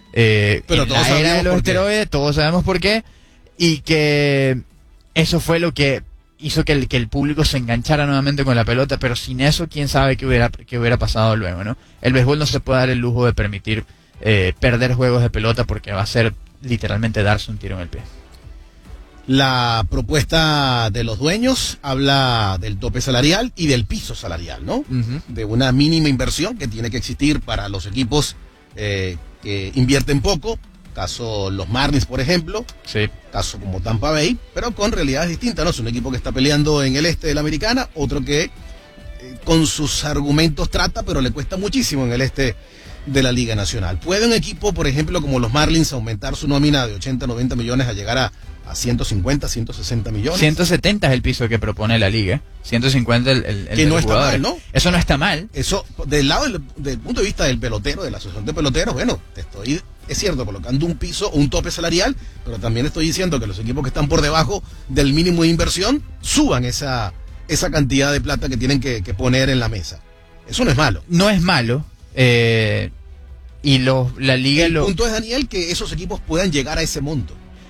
eh, Pero en todos la era sabíamos de los por qué. esteroides, todos sabemos por qué, y que eso fue lo que hizo que el, que el público se enganchara nuevamente con la pelota, pero sin eso, quién sabe qué hubiera, qué hubiera pasado luego, ¿no? El béisbol no se puede dar el lujo de permitir eh, perder juegos de pelota porque va a ser literalmente darse un tiro en el pie. La propuesta de los dueños habla del tope salarial y del piso salarial, ¿no? Uh-huh. De una mínima inversión que tiene que existir para los equipos eh, que invierten poco, caso los Marlins, por ejemplo, sí. Caso como Tampa Bay, pero con realidades distintas, ¿no? Es un equipo que está peleando en el este de la Americana, otro que eh, con sus argumentos trata, pero le cuesta muchísimo en el este de la Liga Nacional. ¿Puede un equipo, por ejemplo, como los Marlins, aumentar su nómina de ochenta, noventa millones a llegar a, a ciento cincuenta, ciento sesenta millones? ciento setenta es el piso que propone la liga, ciento cincuenta el, el, el que no de los está jugadores. mal, ¿no? Eso no está mal. Eso, del lado del, del punto de vista del pelotero, de la asociación de peloteros, bueno, te estoy, es cierto, colocando un piso, un tope salarial, pero también estoy diciendo que los equipos que están por debajo del mínimo de inversión suban esa, esa cantidad de plata que tienen que, que poner en la mesa. Eso no es malo. No es malo. Eh, y los, la liga... El lo, punto es, Daniel, que esos equipos puedan llegar a ese monto.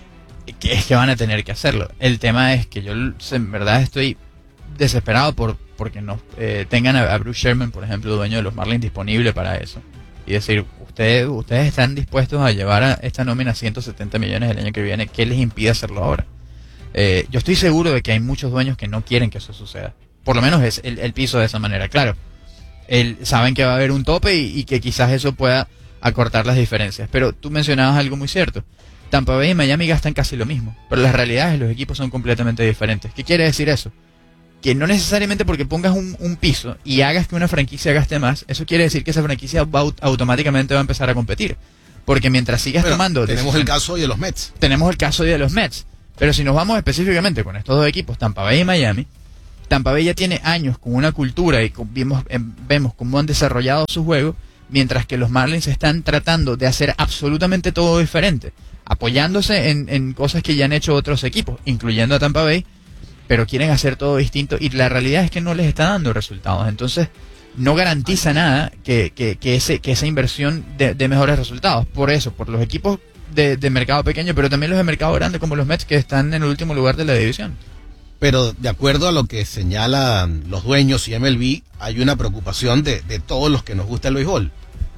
que es que van a tener que hacerlo. El tema es que yo en verdad estoy desesperado por porque no eh, tengan a, a Bruce Sherman, por ejemplo, dueño de los Marlins, disponible para eso. Y decir, ustedes, ustedes están dispuestos a llevar a esta nómina a ciento setenta millones el año que viene, ¿qué les impide hacerlo ahora? Eh, yo estoy seguro de que hay muchos dueños que no quieren que eso suceda. Por lo menos es el, el piso de esa manera, claro. El, saben que va a haber un tope y, y que quizás eso pueda acortar las diferencias. Pero tú mencionabas algo muy cierto. Tampa Bay y Miami gastan casi lo mismo, pero las realidades de los equipos son completamente diferentes. ¿Qué quiere decir eso? Que no necesariamente porque pongas un, un piso y hagas que una franquicia gaste más, eso quiere decir que esa franquicia va, automáticamente va a empezar a competir. Porque mientras sigas Bueno, tomando... tenemos decisiones, el caso hoy de los Mets. Tenemos el caso hoy de los Mets. Pero si nos vamos específicamente con estos dos equipos, Tampa Bay y Miami, Tampa Bay ya tiene años con una cultura y con, vimos, em, vemos cómo han desarrollado su juego, mientras que los Marlins están tratando de hacer absolutamente todo diferente, apoyándose en, en cosas que ya han hecho otros equipos, incluyendo a Tampa Bay, pero quieren hacer todo distinto y la realidad es que no les está dando resultados. Entonces no garantiza nada que, que, que, ese, que esa inversión dé de mejores resultados. Por eso, por los equipos de, de mercado pequeño, pero también los de mercado grande como los Mets, que están en el último lugar de la división. Pero de acuerdo a lo que señalan los dueños y M L B, hay una preocupación de, de todos los que nos gusta el béisbol.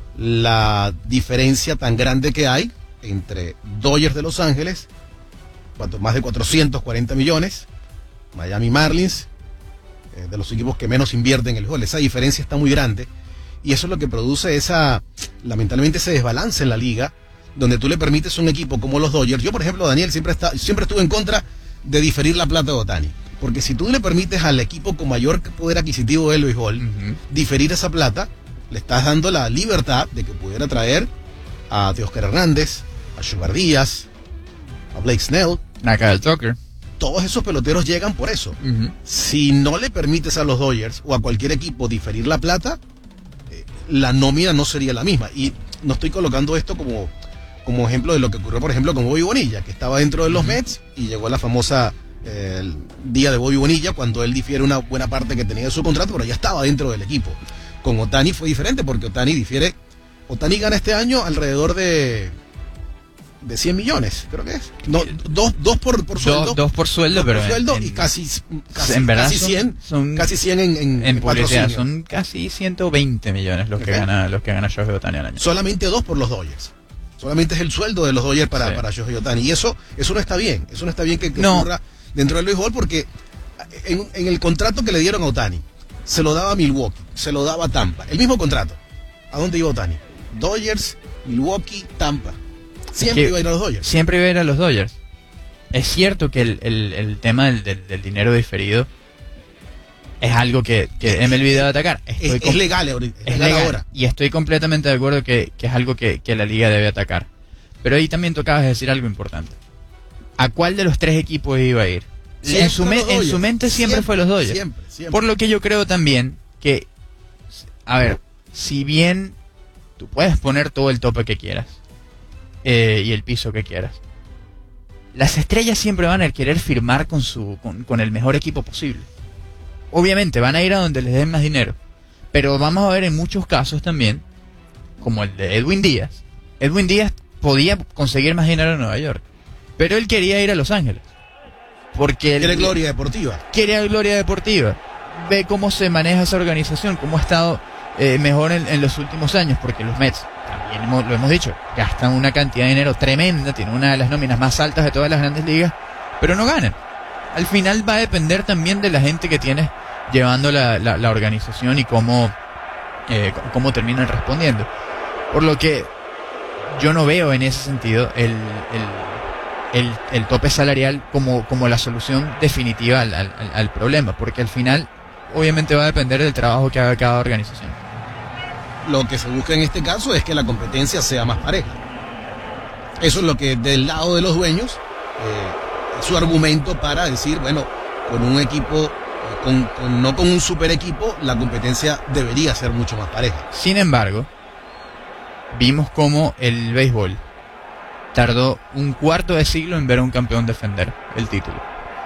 La diferencia tan grande que hay entre Dodgers de Los Ángeles, más de cuatrocientos cuarenta millones, Miami Marlins, eh, de los equipos que menos invierten en el béisbol. Esa diferencia está muy grande y eso es lo que produce esa, lamentablemente, ese desbalance en la liga, donde tú le permites a un equipo como los Dodgers. Yo, por ejemplo, Daniel, siempre, está, siempre estuve en contra de diferir la plata de Ohtani. Porque si tú le permites al equipo con mayor poder adquisitivo del béisbol uh-huh. diferir esa plata, le estás dando la libertad de que pudiera traer a Teóscar Hernández, a Sugar Díaz, a Blake Snell, Kyle Tucker. Todos esos peloteros llegan por eso. Uh-huh. Si no le permites a los Dodgers o a cualquier equipo diferir la plata, eh, la nómina no sería la misma. Y no estoy colocando esto como, como ejemplo de lo que ocurrió, por ejemplo, con Bobby Bonilla, que estaba dentro de los uh-huh. Mets y llegó a la famosa eh, el día de Bobby Bonilla, cuando él difiere una buena parte que tenía de su contrato, pero ya estaba dentro del equipo. Con Ohtani fue diferente porque Ohtani difiere. Ohtani gana este año alrededor de... de cien millones, creo que es. No, dos, dos por, por sueldo. Dos, dos por sueldo, dos pero. Por sueldo en, y casi, casi, en verdad casi son, cien. Son, casi cien en, en, en publicidad. patrocinio. Son casi ciento veinte millones los, okay. que gana, los que gana Shohei Ohtani al año. Solamente dos por los Dodgers. Solamente es el sueldo de los Dodgers para, sí. para Shohei Ohtani. Y eso, eso no está bien. Eso no está bien que, que no. ocurra dentro del béisbol porque en, en el contrato que le dieron a Ohtani, se lo daba a Milwaukee, se lo daba a Tampa. El mismo contrato. ¿A dónde iba Ohtani? Dodgers, Milwaukee, Tampa. Siempre que iba a ir a los Dodgers. Siempre iba a ir a los Dodgers. Es cierto que el, el, el tema del, del, del dinero diferido es algo que, que M L B debe atacar. Estoy es, es legal, es, es legal, legal ahora. Y estoy completamente de acuerdo que, que es algo que, que la liga debe atacar. Pero ahí también tocabas decir algo importante. ¿A cuál de los tres equipos iba a ir? En su, me, en su mente siempre, siempre fue los Dodgers. Siempre, siempre. Por lo que yo creo también que, a ver, si bien tú puedes poner todo el tope que quieras, Eh, y el piso que quieras, las estrellas siempre van a querer firmar con su con, con el mejor equipo posible. Obviamente van a ir a donde les den más dinero, pero vamos a ver en muchos casos también, como el de Edwin Díaz. Edwin Díaz podía conseguir más dinero en Nueva York. Pero él quería ir a Los Ángeles. Porque Quiere él, gloria deportiva. Quería gloria deportiva. Ve cómo se maneja esa organización, cómo ha estado eh, mejor en, en los últimos años, porque los Mets, también hemos, lo hemos dicho, gastan una cantidad de dinero tremenda, tienen una de las nóminas más altas de todas las grandes ligas, pero no ganan. Al final va a depender también de la gente que tienes llevando la, la, la organización y cómo, eh, cómo terminan respondiendo. Por lo que yo no veo en ese sentido el, el, el, el tope salarial como, como la solución definitiva al, al, al problema, porque al final obviamente va a depender del trabajo que haga cada organización. Lo que se busca en este caso es que la competencia sea más pareja. Eso es lo que del lado de los dueños eh, es su argumento para decir, bueno, con un equipo, con, con, no con un super equipo, la competencia debería ser mucho más pareja. Sin embargo, vimos cómo el béisbol tardó un cuarto de siglo en ver a un campeón defender el título.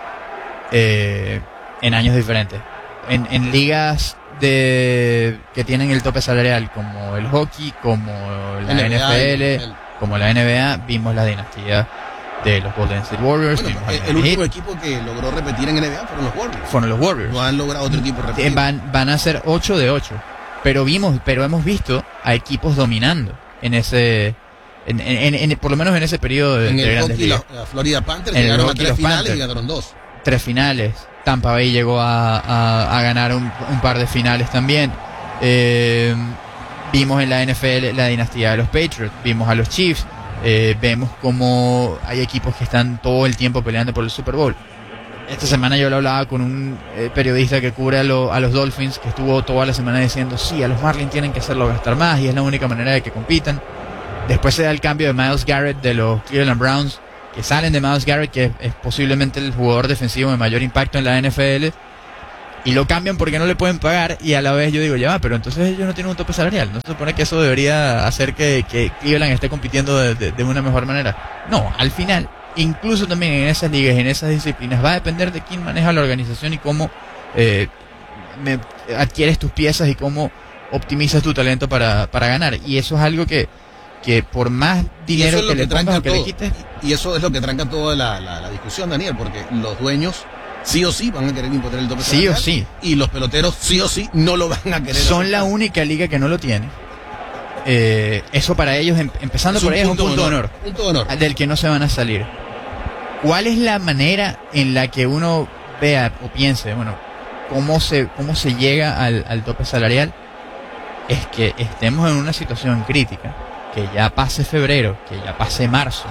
Eh, en años diferentes. En, en ligas de que tienen el tope salarial como el hockey, como la N F L, el... como la N B A, vimos la dinastía de los Golden State Warriors. Bueno, el, el último equipo que logró repetir en N B A fueron los Warriors. Fueron los Warriors. No han logrado otro equipo repetir. Van, van a ser ocho de ocho. Pero vimos, pero hemos visto a equipos dominando en ese, en, en, en, por lo menos en ese periodo de, en de el grandes hockey, ligas. La, la Florida Panthers llegaron a tres finales Panthers, y ganaron dos. Tres finales. Tampa Bay llegó a, a, a ganar un, un par de finales también. Eh, vimos en la N F L la dinastía de los Patriots, vimos a los Chiefs, eh, vemos como hay equipos que están todo el tiempo peleando por el Super Bowl. Esta semana yo lo hablaba con un eh, periodista que cubre a, lo, a los Dolphins, que estuvo toda la semana diciendo, sí, a los Marlins tienen que hacerlo gastar más y es la única manera de que compitan. Después se da el cambio de Myles Garrett de los Cleveland Browns, que salen de Myles Garrett, que es, es posiblemente el jugador defensivo de mayor impacto en la N F L, y lo cambian porque no le pueden pagar, y a la vez yo digo, ya va, pero entonces ellos no tienen un tope salarial, ¿no se supone que eso debería hacer que, que Cleveland esté compitiendo de, de, de una mejor manera? No, al final, incluso también en esas ligas, en esas disciplinas, va a depender de quién maneja la organización y cómo eh, me, adquieres tus piezas y cómo optimizas tu talento para, para ganar, y eso es algo que que por más dinero que, que le pongas o que le quites. Y eso es lo que tranca toda la, la, la discusión, Daniel, porque los dueños sí o sí van a querer imponer el tope salarial. Sí o sí. Y los peloteros sí o sí no lo van a querer. Son aceptar. La única liga que no lo tiene. Eh, eso para ellos, em, empezando es por ahí, es un punto de honor, honor, punto de honor del que no se van a salir. ¿Cuál es la manera en la que uno vea o piense, bueno, cómo se, cómo se llega al, al tope salarial? Es que estemos en una situación crítica, que ya pase febrero, que ya pase marzo,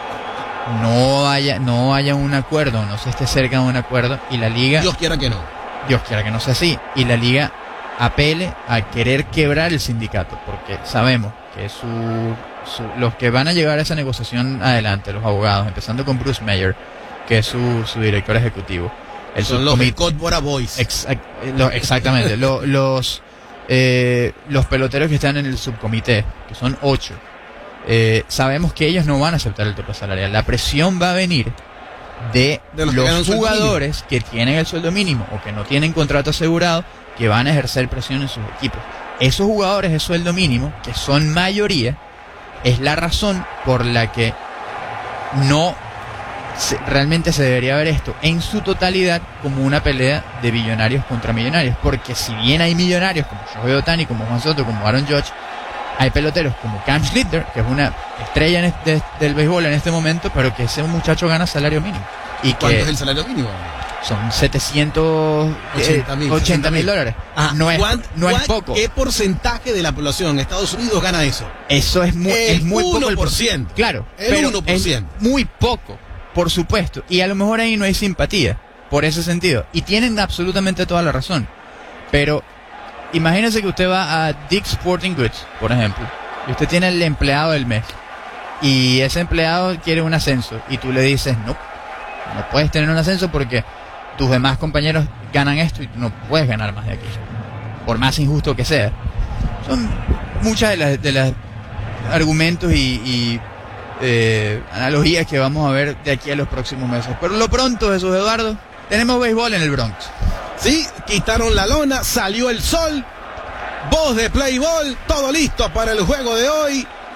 no haya, no haya un acuerdo, no se esté cerca de un acuerdo, y la liga, Dios quiera que no, Dios quiera que no sea así, y la liga apele a querer quebrar el sindicato, porque sabemos que su, su, los que van a llevar esa negociación adelante, los abogados, empezando con Bruce Mayer, que es su, su director ejecutivo, el son los Codbora Boys, ex, lo, exactamente, lo, los Eh, los peloteros que están en el subcomité, que son ocho, eh, sabemos que ellos no van a aceptar el tope salarial. La presión va a venir de, de los, los que jugadores que tienen el sueldo mínimo o que no tienen contrato asegurado, que van a ejercer presión en sus equipos. Esos jugadores de sueldo mínimo, que son mayoría, es la razón por la que no se, realmente se debería ver esto en su totalidad como una pelea de billonarios contra millonarios, porque si bien hay millonarios como Shohei Ohtani, como Juan Soto, como Aaron Judge, hay peloteros como Cam Schlitter, que es una estrella en este, del béisbol en este momento, pero que ese muchacho gana salario mínimo. Y ¿cuánto que es el salario mínimo? Son setecientos ochenta mil dólares. Ah, no es, no es poco. ¿Qué porcentaje de la población en Estados Unidos gana eso? Eso es muy, el es muy uno poco. El por ciento. Claro, el pero uno por ciento. Es muy poco. Por supuesto, y a lo mejor ahí no hay simpatía, por ese sentido, y tienen absolutamente toda la razón, pero imagínense que usted va a Dick's Sporting Goods, por ejemplo, y usted tiene el empleado del mes, y ese empleado quiere un ascenso, y tú le dices, no, no puedes tener un ascenso porque tus demás compañeros ganan esto y tú no puedes ganar más de aquí, por más injusto que sea. Son muchas de las, de las argumentos y... y Eh, analogías que vamos a ver de aquí a los próximos meses. Pero lo pronto, Jesús Eduardo, tenemos béisbol en el Bronx. Sí, quitaron la lona, salió el sol, voz de Play Ball, todo listo para el juego de hoy.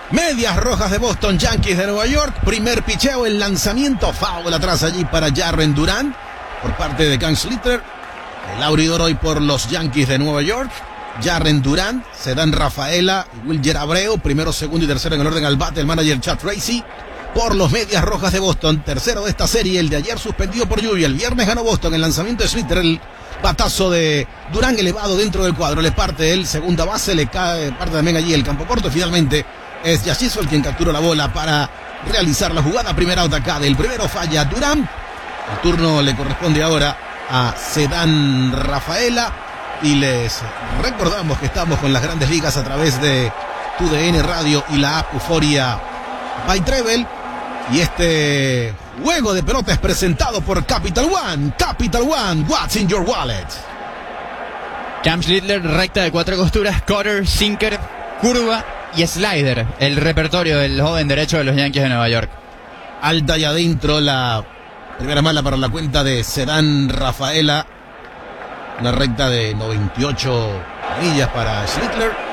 Medias Rojas de Boston, Yankees de Nueva York. Primer picheo, el lanzamiento, foul atrás allí para Jarren Duran por parte de Cam Schlitter. El abridor hoy por los Yankees de Nueva York, Jarren Duran. Se dan Rafaela y Wilyer Abreu, primero, segundo y tercero en el orden al bate, el manager Chad Tracy. Por los Medias Rojas de Boston, tercero de esta serie, el de ayer suspendido por lluvia. El viernes ganó Boston, el lanzamiento de Schlitter, el batazo de Durán elevado dentro del cuadro, le parte el segunda base, le cae, parte también allí el campo corto. Finalmente es Josh Chisholm quien captura la bola para realizar la jugada. Primera out acá del primero, falla Durán. El turno le corresponde ahora a Cedán Rafaela. Y les recordamos que estamos con las Grandes Ligas a través de T D N Radio y la app Euforia by Treble. Y este juego de pelota es presentado por Capital One. Capital One, what's in your wallet? Cam Schlitter, recta de cuatro costuras, cutter, sinker, curva y slider. El repertorio del joven derecho de los Yankees de Nueva York. Alta y adentro la primera mala para la cuenta de Cedán Rafaela. Una recta de noventa y ocho millas para Schlitter.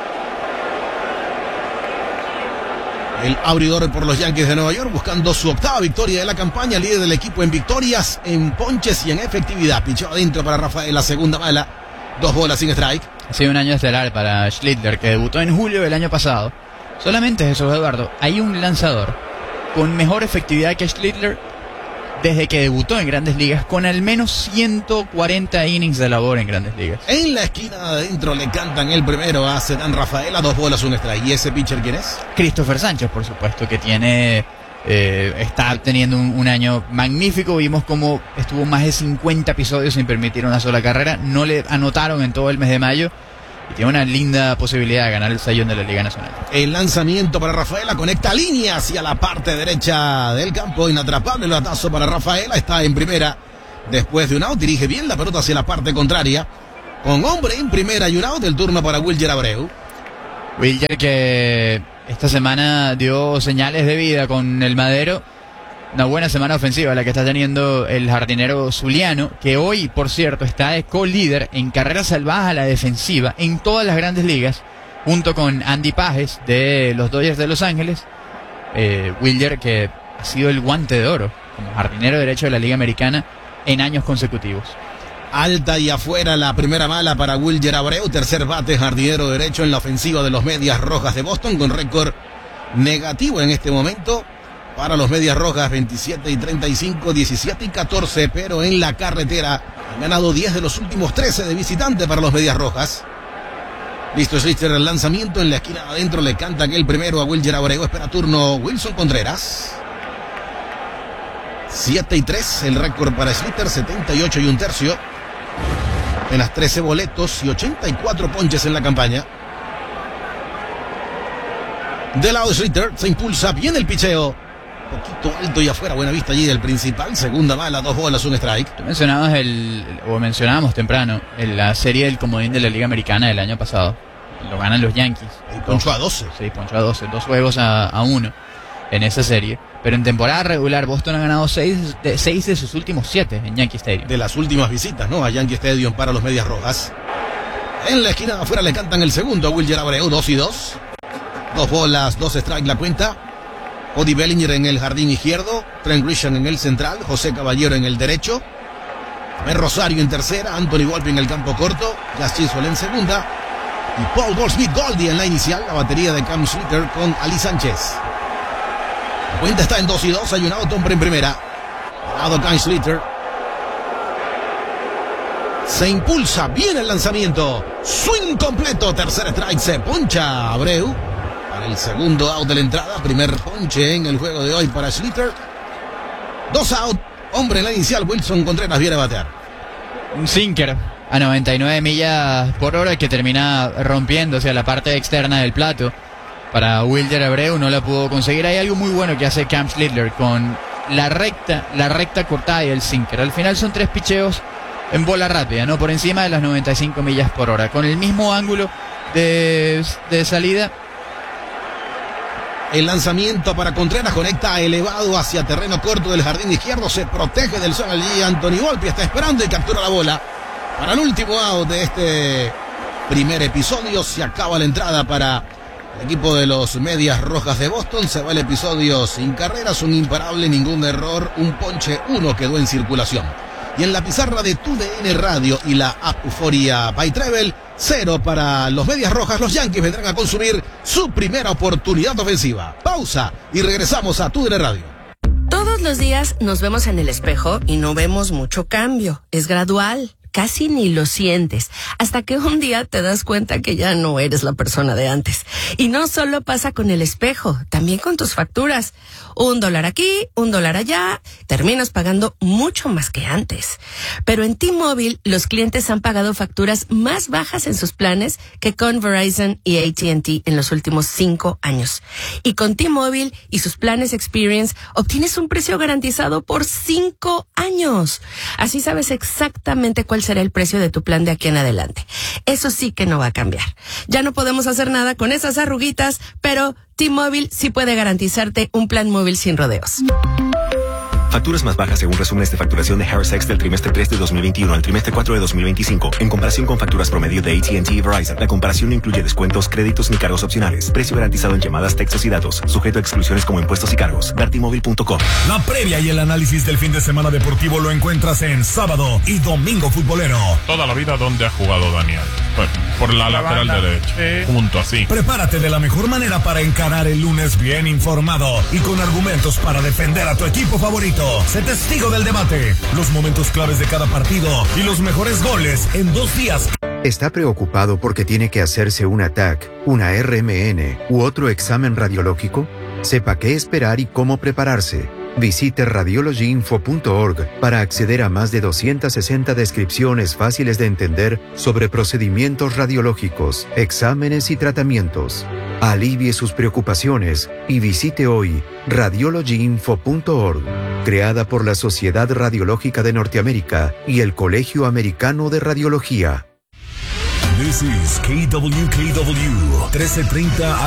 El abridor por los Yankees de Nueva York buscando su octava victoria de la campaña, líder del equipo en victorias, en ponches y en efectividad. Pichó adentro para Rafael, la segunda bala, dos bolas sin strike. Ha sido un año estelar para Schlitter, que debutó en julio del año pasado. Solamente, Jesús Eduardo, hay un lanzador con mejor efectividad que Schlitter desde que debutó en Grandes Ligas, con al menos ciento cuarenta innings de labor en Grandes Ligas. En la esquina de adentro le cantan el primero a Cedán Rafaela, dos bolas, un strike. ¿Y ese pitcher quién es? Christopher Sánchez, por supuesto, que tiene eh, está teniendo un, un año magnífico. Vimos cómo estuvo más de cincuenta episodios sin permitir una sola carrera. No le anotaron en todo el mes de mayo. Y tiene una linda posibilidad de ganar el sayón de la Liga Nacional. El lanzamiento para Rafaela conecta línea hacia la parte derecha del campo. Inatrapable el batazo para Rafaela. Está en primera después de un out. Dirige bien la pelota hacia la parte contraria. Con hombre en primera y un out. El turno para Wilyer Abreu. Wilyer que esta semana dio señales de vida con el Madero. Una buena semana ofensiva la que está teniendo el jardinero zuliano, que hoy, por cierto, está de co-líder en carreras salvadas a la defensiva en todas las Grandes Ligas, junto con Andy Pages de los Dodgers de Los Ángeles. Eh, Wilyer, que ha sido el guante de oro como jardinero derecho de la Liga Americana en años consecutivos. Alta y afuera la primera mala para Wilyer Abreu, tercer bate jardinero derecho en la ofensiva de los Medias Rojas de Boston, con récord negativo en este momento. Para los Medias Rojas, veintisiete y treinta y cinco, diecisiete y catorce, pero en la carretera han ganado diez de los últimos trece de visitante para los Medias Rojas. Listo Schlitter, el lanzamiento en la esquina adentro, le canta aquel primero a Wilyer Abreu, espera turno Wilson Contreras. siete y tres, el récord para Schlitter, setenta y ocho y un tercio. Apenas trece boletos y ochenta y cuatro ponches en la campaña. Del lado de Schlitter, se impulsa bien el picheo. Poquito alto y afuera, buena vista allí del principal. Segunda bala, dos bolas, un strike. Tú mencionabas el, o mencionábamos temprano, en la serie del comodín de la Liga Americana del año pasado. Lo ganan los Yankees. Y ponchó a doce. Sí, ponchó a doce. Dos juegos a, a uno en esa serie. Pero en temporada regular, Boston ha ganado seis de, seis de sus últimos siete en Yankee Stadium. De las últimas visitas, ¿no? A Yankee Stadium para los Medias Rojas. En la esquina de afuera le cantan el segundo a Wilyer Abreu, dos y dos. Dos bolas, dos strikes la cuenta. Cody Bellinger en el jardín izquierdo, Trent Grisham en el central, José Caballero en el derecho, Ben Rosario en tercera, Anthony Volpe en el campo corto, Josh Chisholm en segunda y Paul Goldschmidt Goldie en la inicial, la batería de Cam Schlitter con Ali Sánchez. La cuenta está en dos y dos, hay un out, hombre en primera. Lado Cam Schlitter. Se impulsa bien el lanzamiento, swing completo, tercer strike, se poncha Abreu. Para el segundo out de la entrada, primer ponche en el juego de hoy para Schlitter. Dos out, hombre en la inicial, Wilson Contreras viene a batear. Un sinker a noventa y nueve millas por hora que termina rompiendo hacia la parte externa del plato. Para Wilyer Abreu no la pudo conseguir. Hay algo muy bueno que hace Cam Schlitter con la recta, la recta cortada y el sinker. Al final son tres picheos en bola rápida, ¿no? Por encima de las noventa y cinco millas por hora, con el mismo ángulo de, de salida. El lanzamiento para Contreras conecta elevado hacia terreno corto del jardín izquierdo. Se protege del sol allí. Anthony Volpe está esperando y captura la bola. Para el último out de este primer episodio. Se acaba la entrada para El equipo de los Medias Rojas de Boston se va al episodio sin carreras, un imparable, ningún error, un ponche, uno quedó en circulación. Y en la pizarra de Tu D N Radio y la app Euforia by Travel, cero para los Medias Rojas. Los Yankees vendrán a consumir su primera oportunidad ofensiva. Pausa y regresamos a Tu D N Radio. Todos los días nos vemos en el espejo y no vemos mucho cambio. Es gradual. Casi ni lo sientes, hasta que un día te das cuenta que ya no eres la persona de antes. Y no solo pasa con el espejo, también con tus facturas. Un dólar aquí, un dólar allá, terminas pagando mucho más que antes. Pero en T-Mobile, los clientes han pagado facturas más bajas en sus planes que con Verizon y A T and T en los últimos cinco años. Y con T-Mobile y sus planes Experience, obtienes un precio garantizado por cinco años. Así sabes exactamente cuál será el precio de tu plan de aquí en adelante. Eso sí que no va a cambiar. Ya no podemos hacer nada con esas arruguitas, pero T-Mobile sí puede garantizarte un plan móvil sin rodeos. Facturas más bajas según resúmenes de facturación de Harris X del trimestre tres de dos mil veintiuno al trimestre cuatro de dos mil veinticinco. En comparación con facturas promedio de A T and T y Verizon, la comparación no incluye descuentos, créditos ni cargos opcionales. Precio garantizado en llamadas, textos y datos. Sujeto a exclusiones como impuestos y cargos. Dartimóvil punto com. La previa y el análisis del fin de semana deportivo lo encuentras en Sábado y Domingo Futbolero. Toda la vida, ¿dónde ha jugado Daniel? Pues por la, la lateral derecha. Sí. Junto así. Prepárate de la mejor manera para encarar el lunes bien informado y con argumentos para defender a tu equipo favorito. Sé testigo del debate, los momentos claves de cada partido y los mejores goles en dos días. ¿Está preocupado porque tiene que hacerse un A T A C, una R M N u otro examen radiológico? Sepa qué esperar y cómo prepararse. Visite radiology info punto org para acceder a más de doscientas sesenta descripciones fáciles de entender sobre procedimientos radiológicos, exámenes y tratamientos. Alivie sus preocupaciones y visite hoy radiology info punto org, creada por la Sociedad Radiológica de Norteamérica y el Colegio Americano de Radiología. This is K W K W trece treinta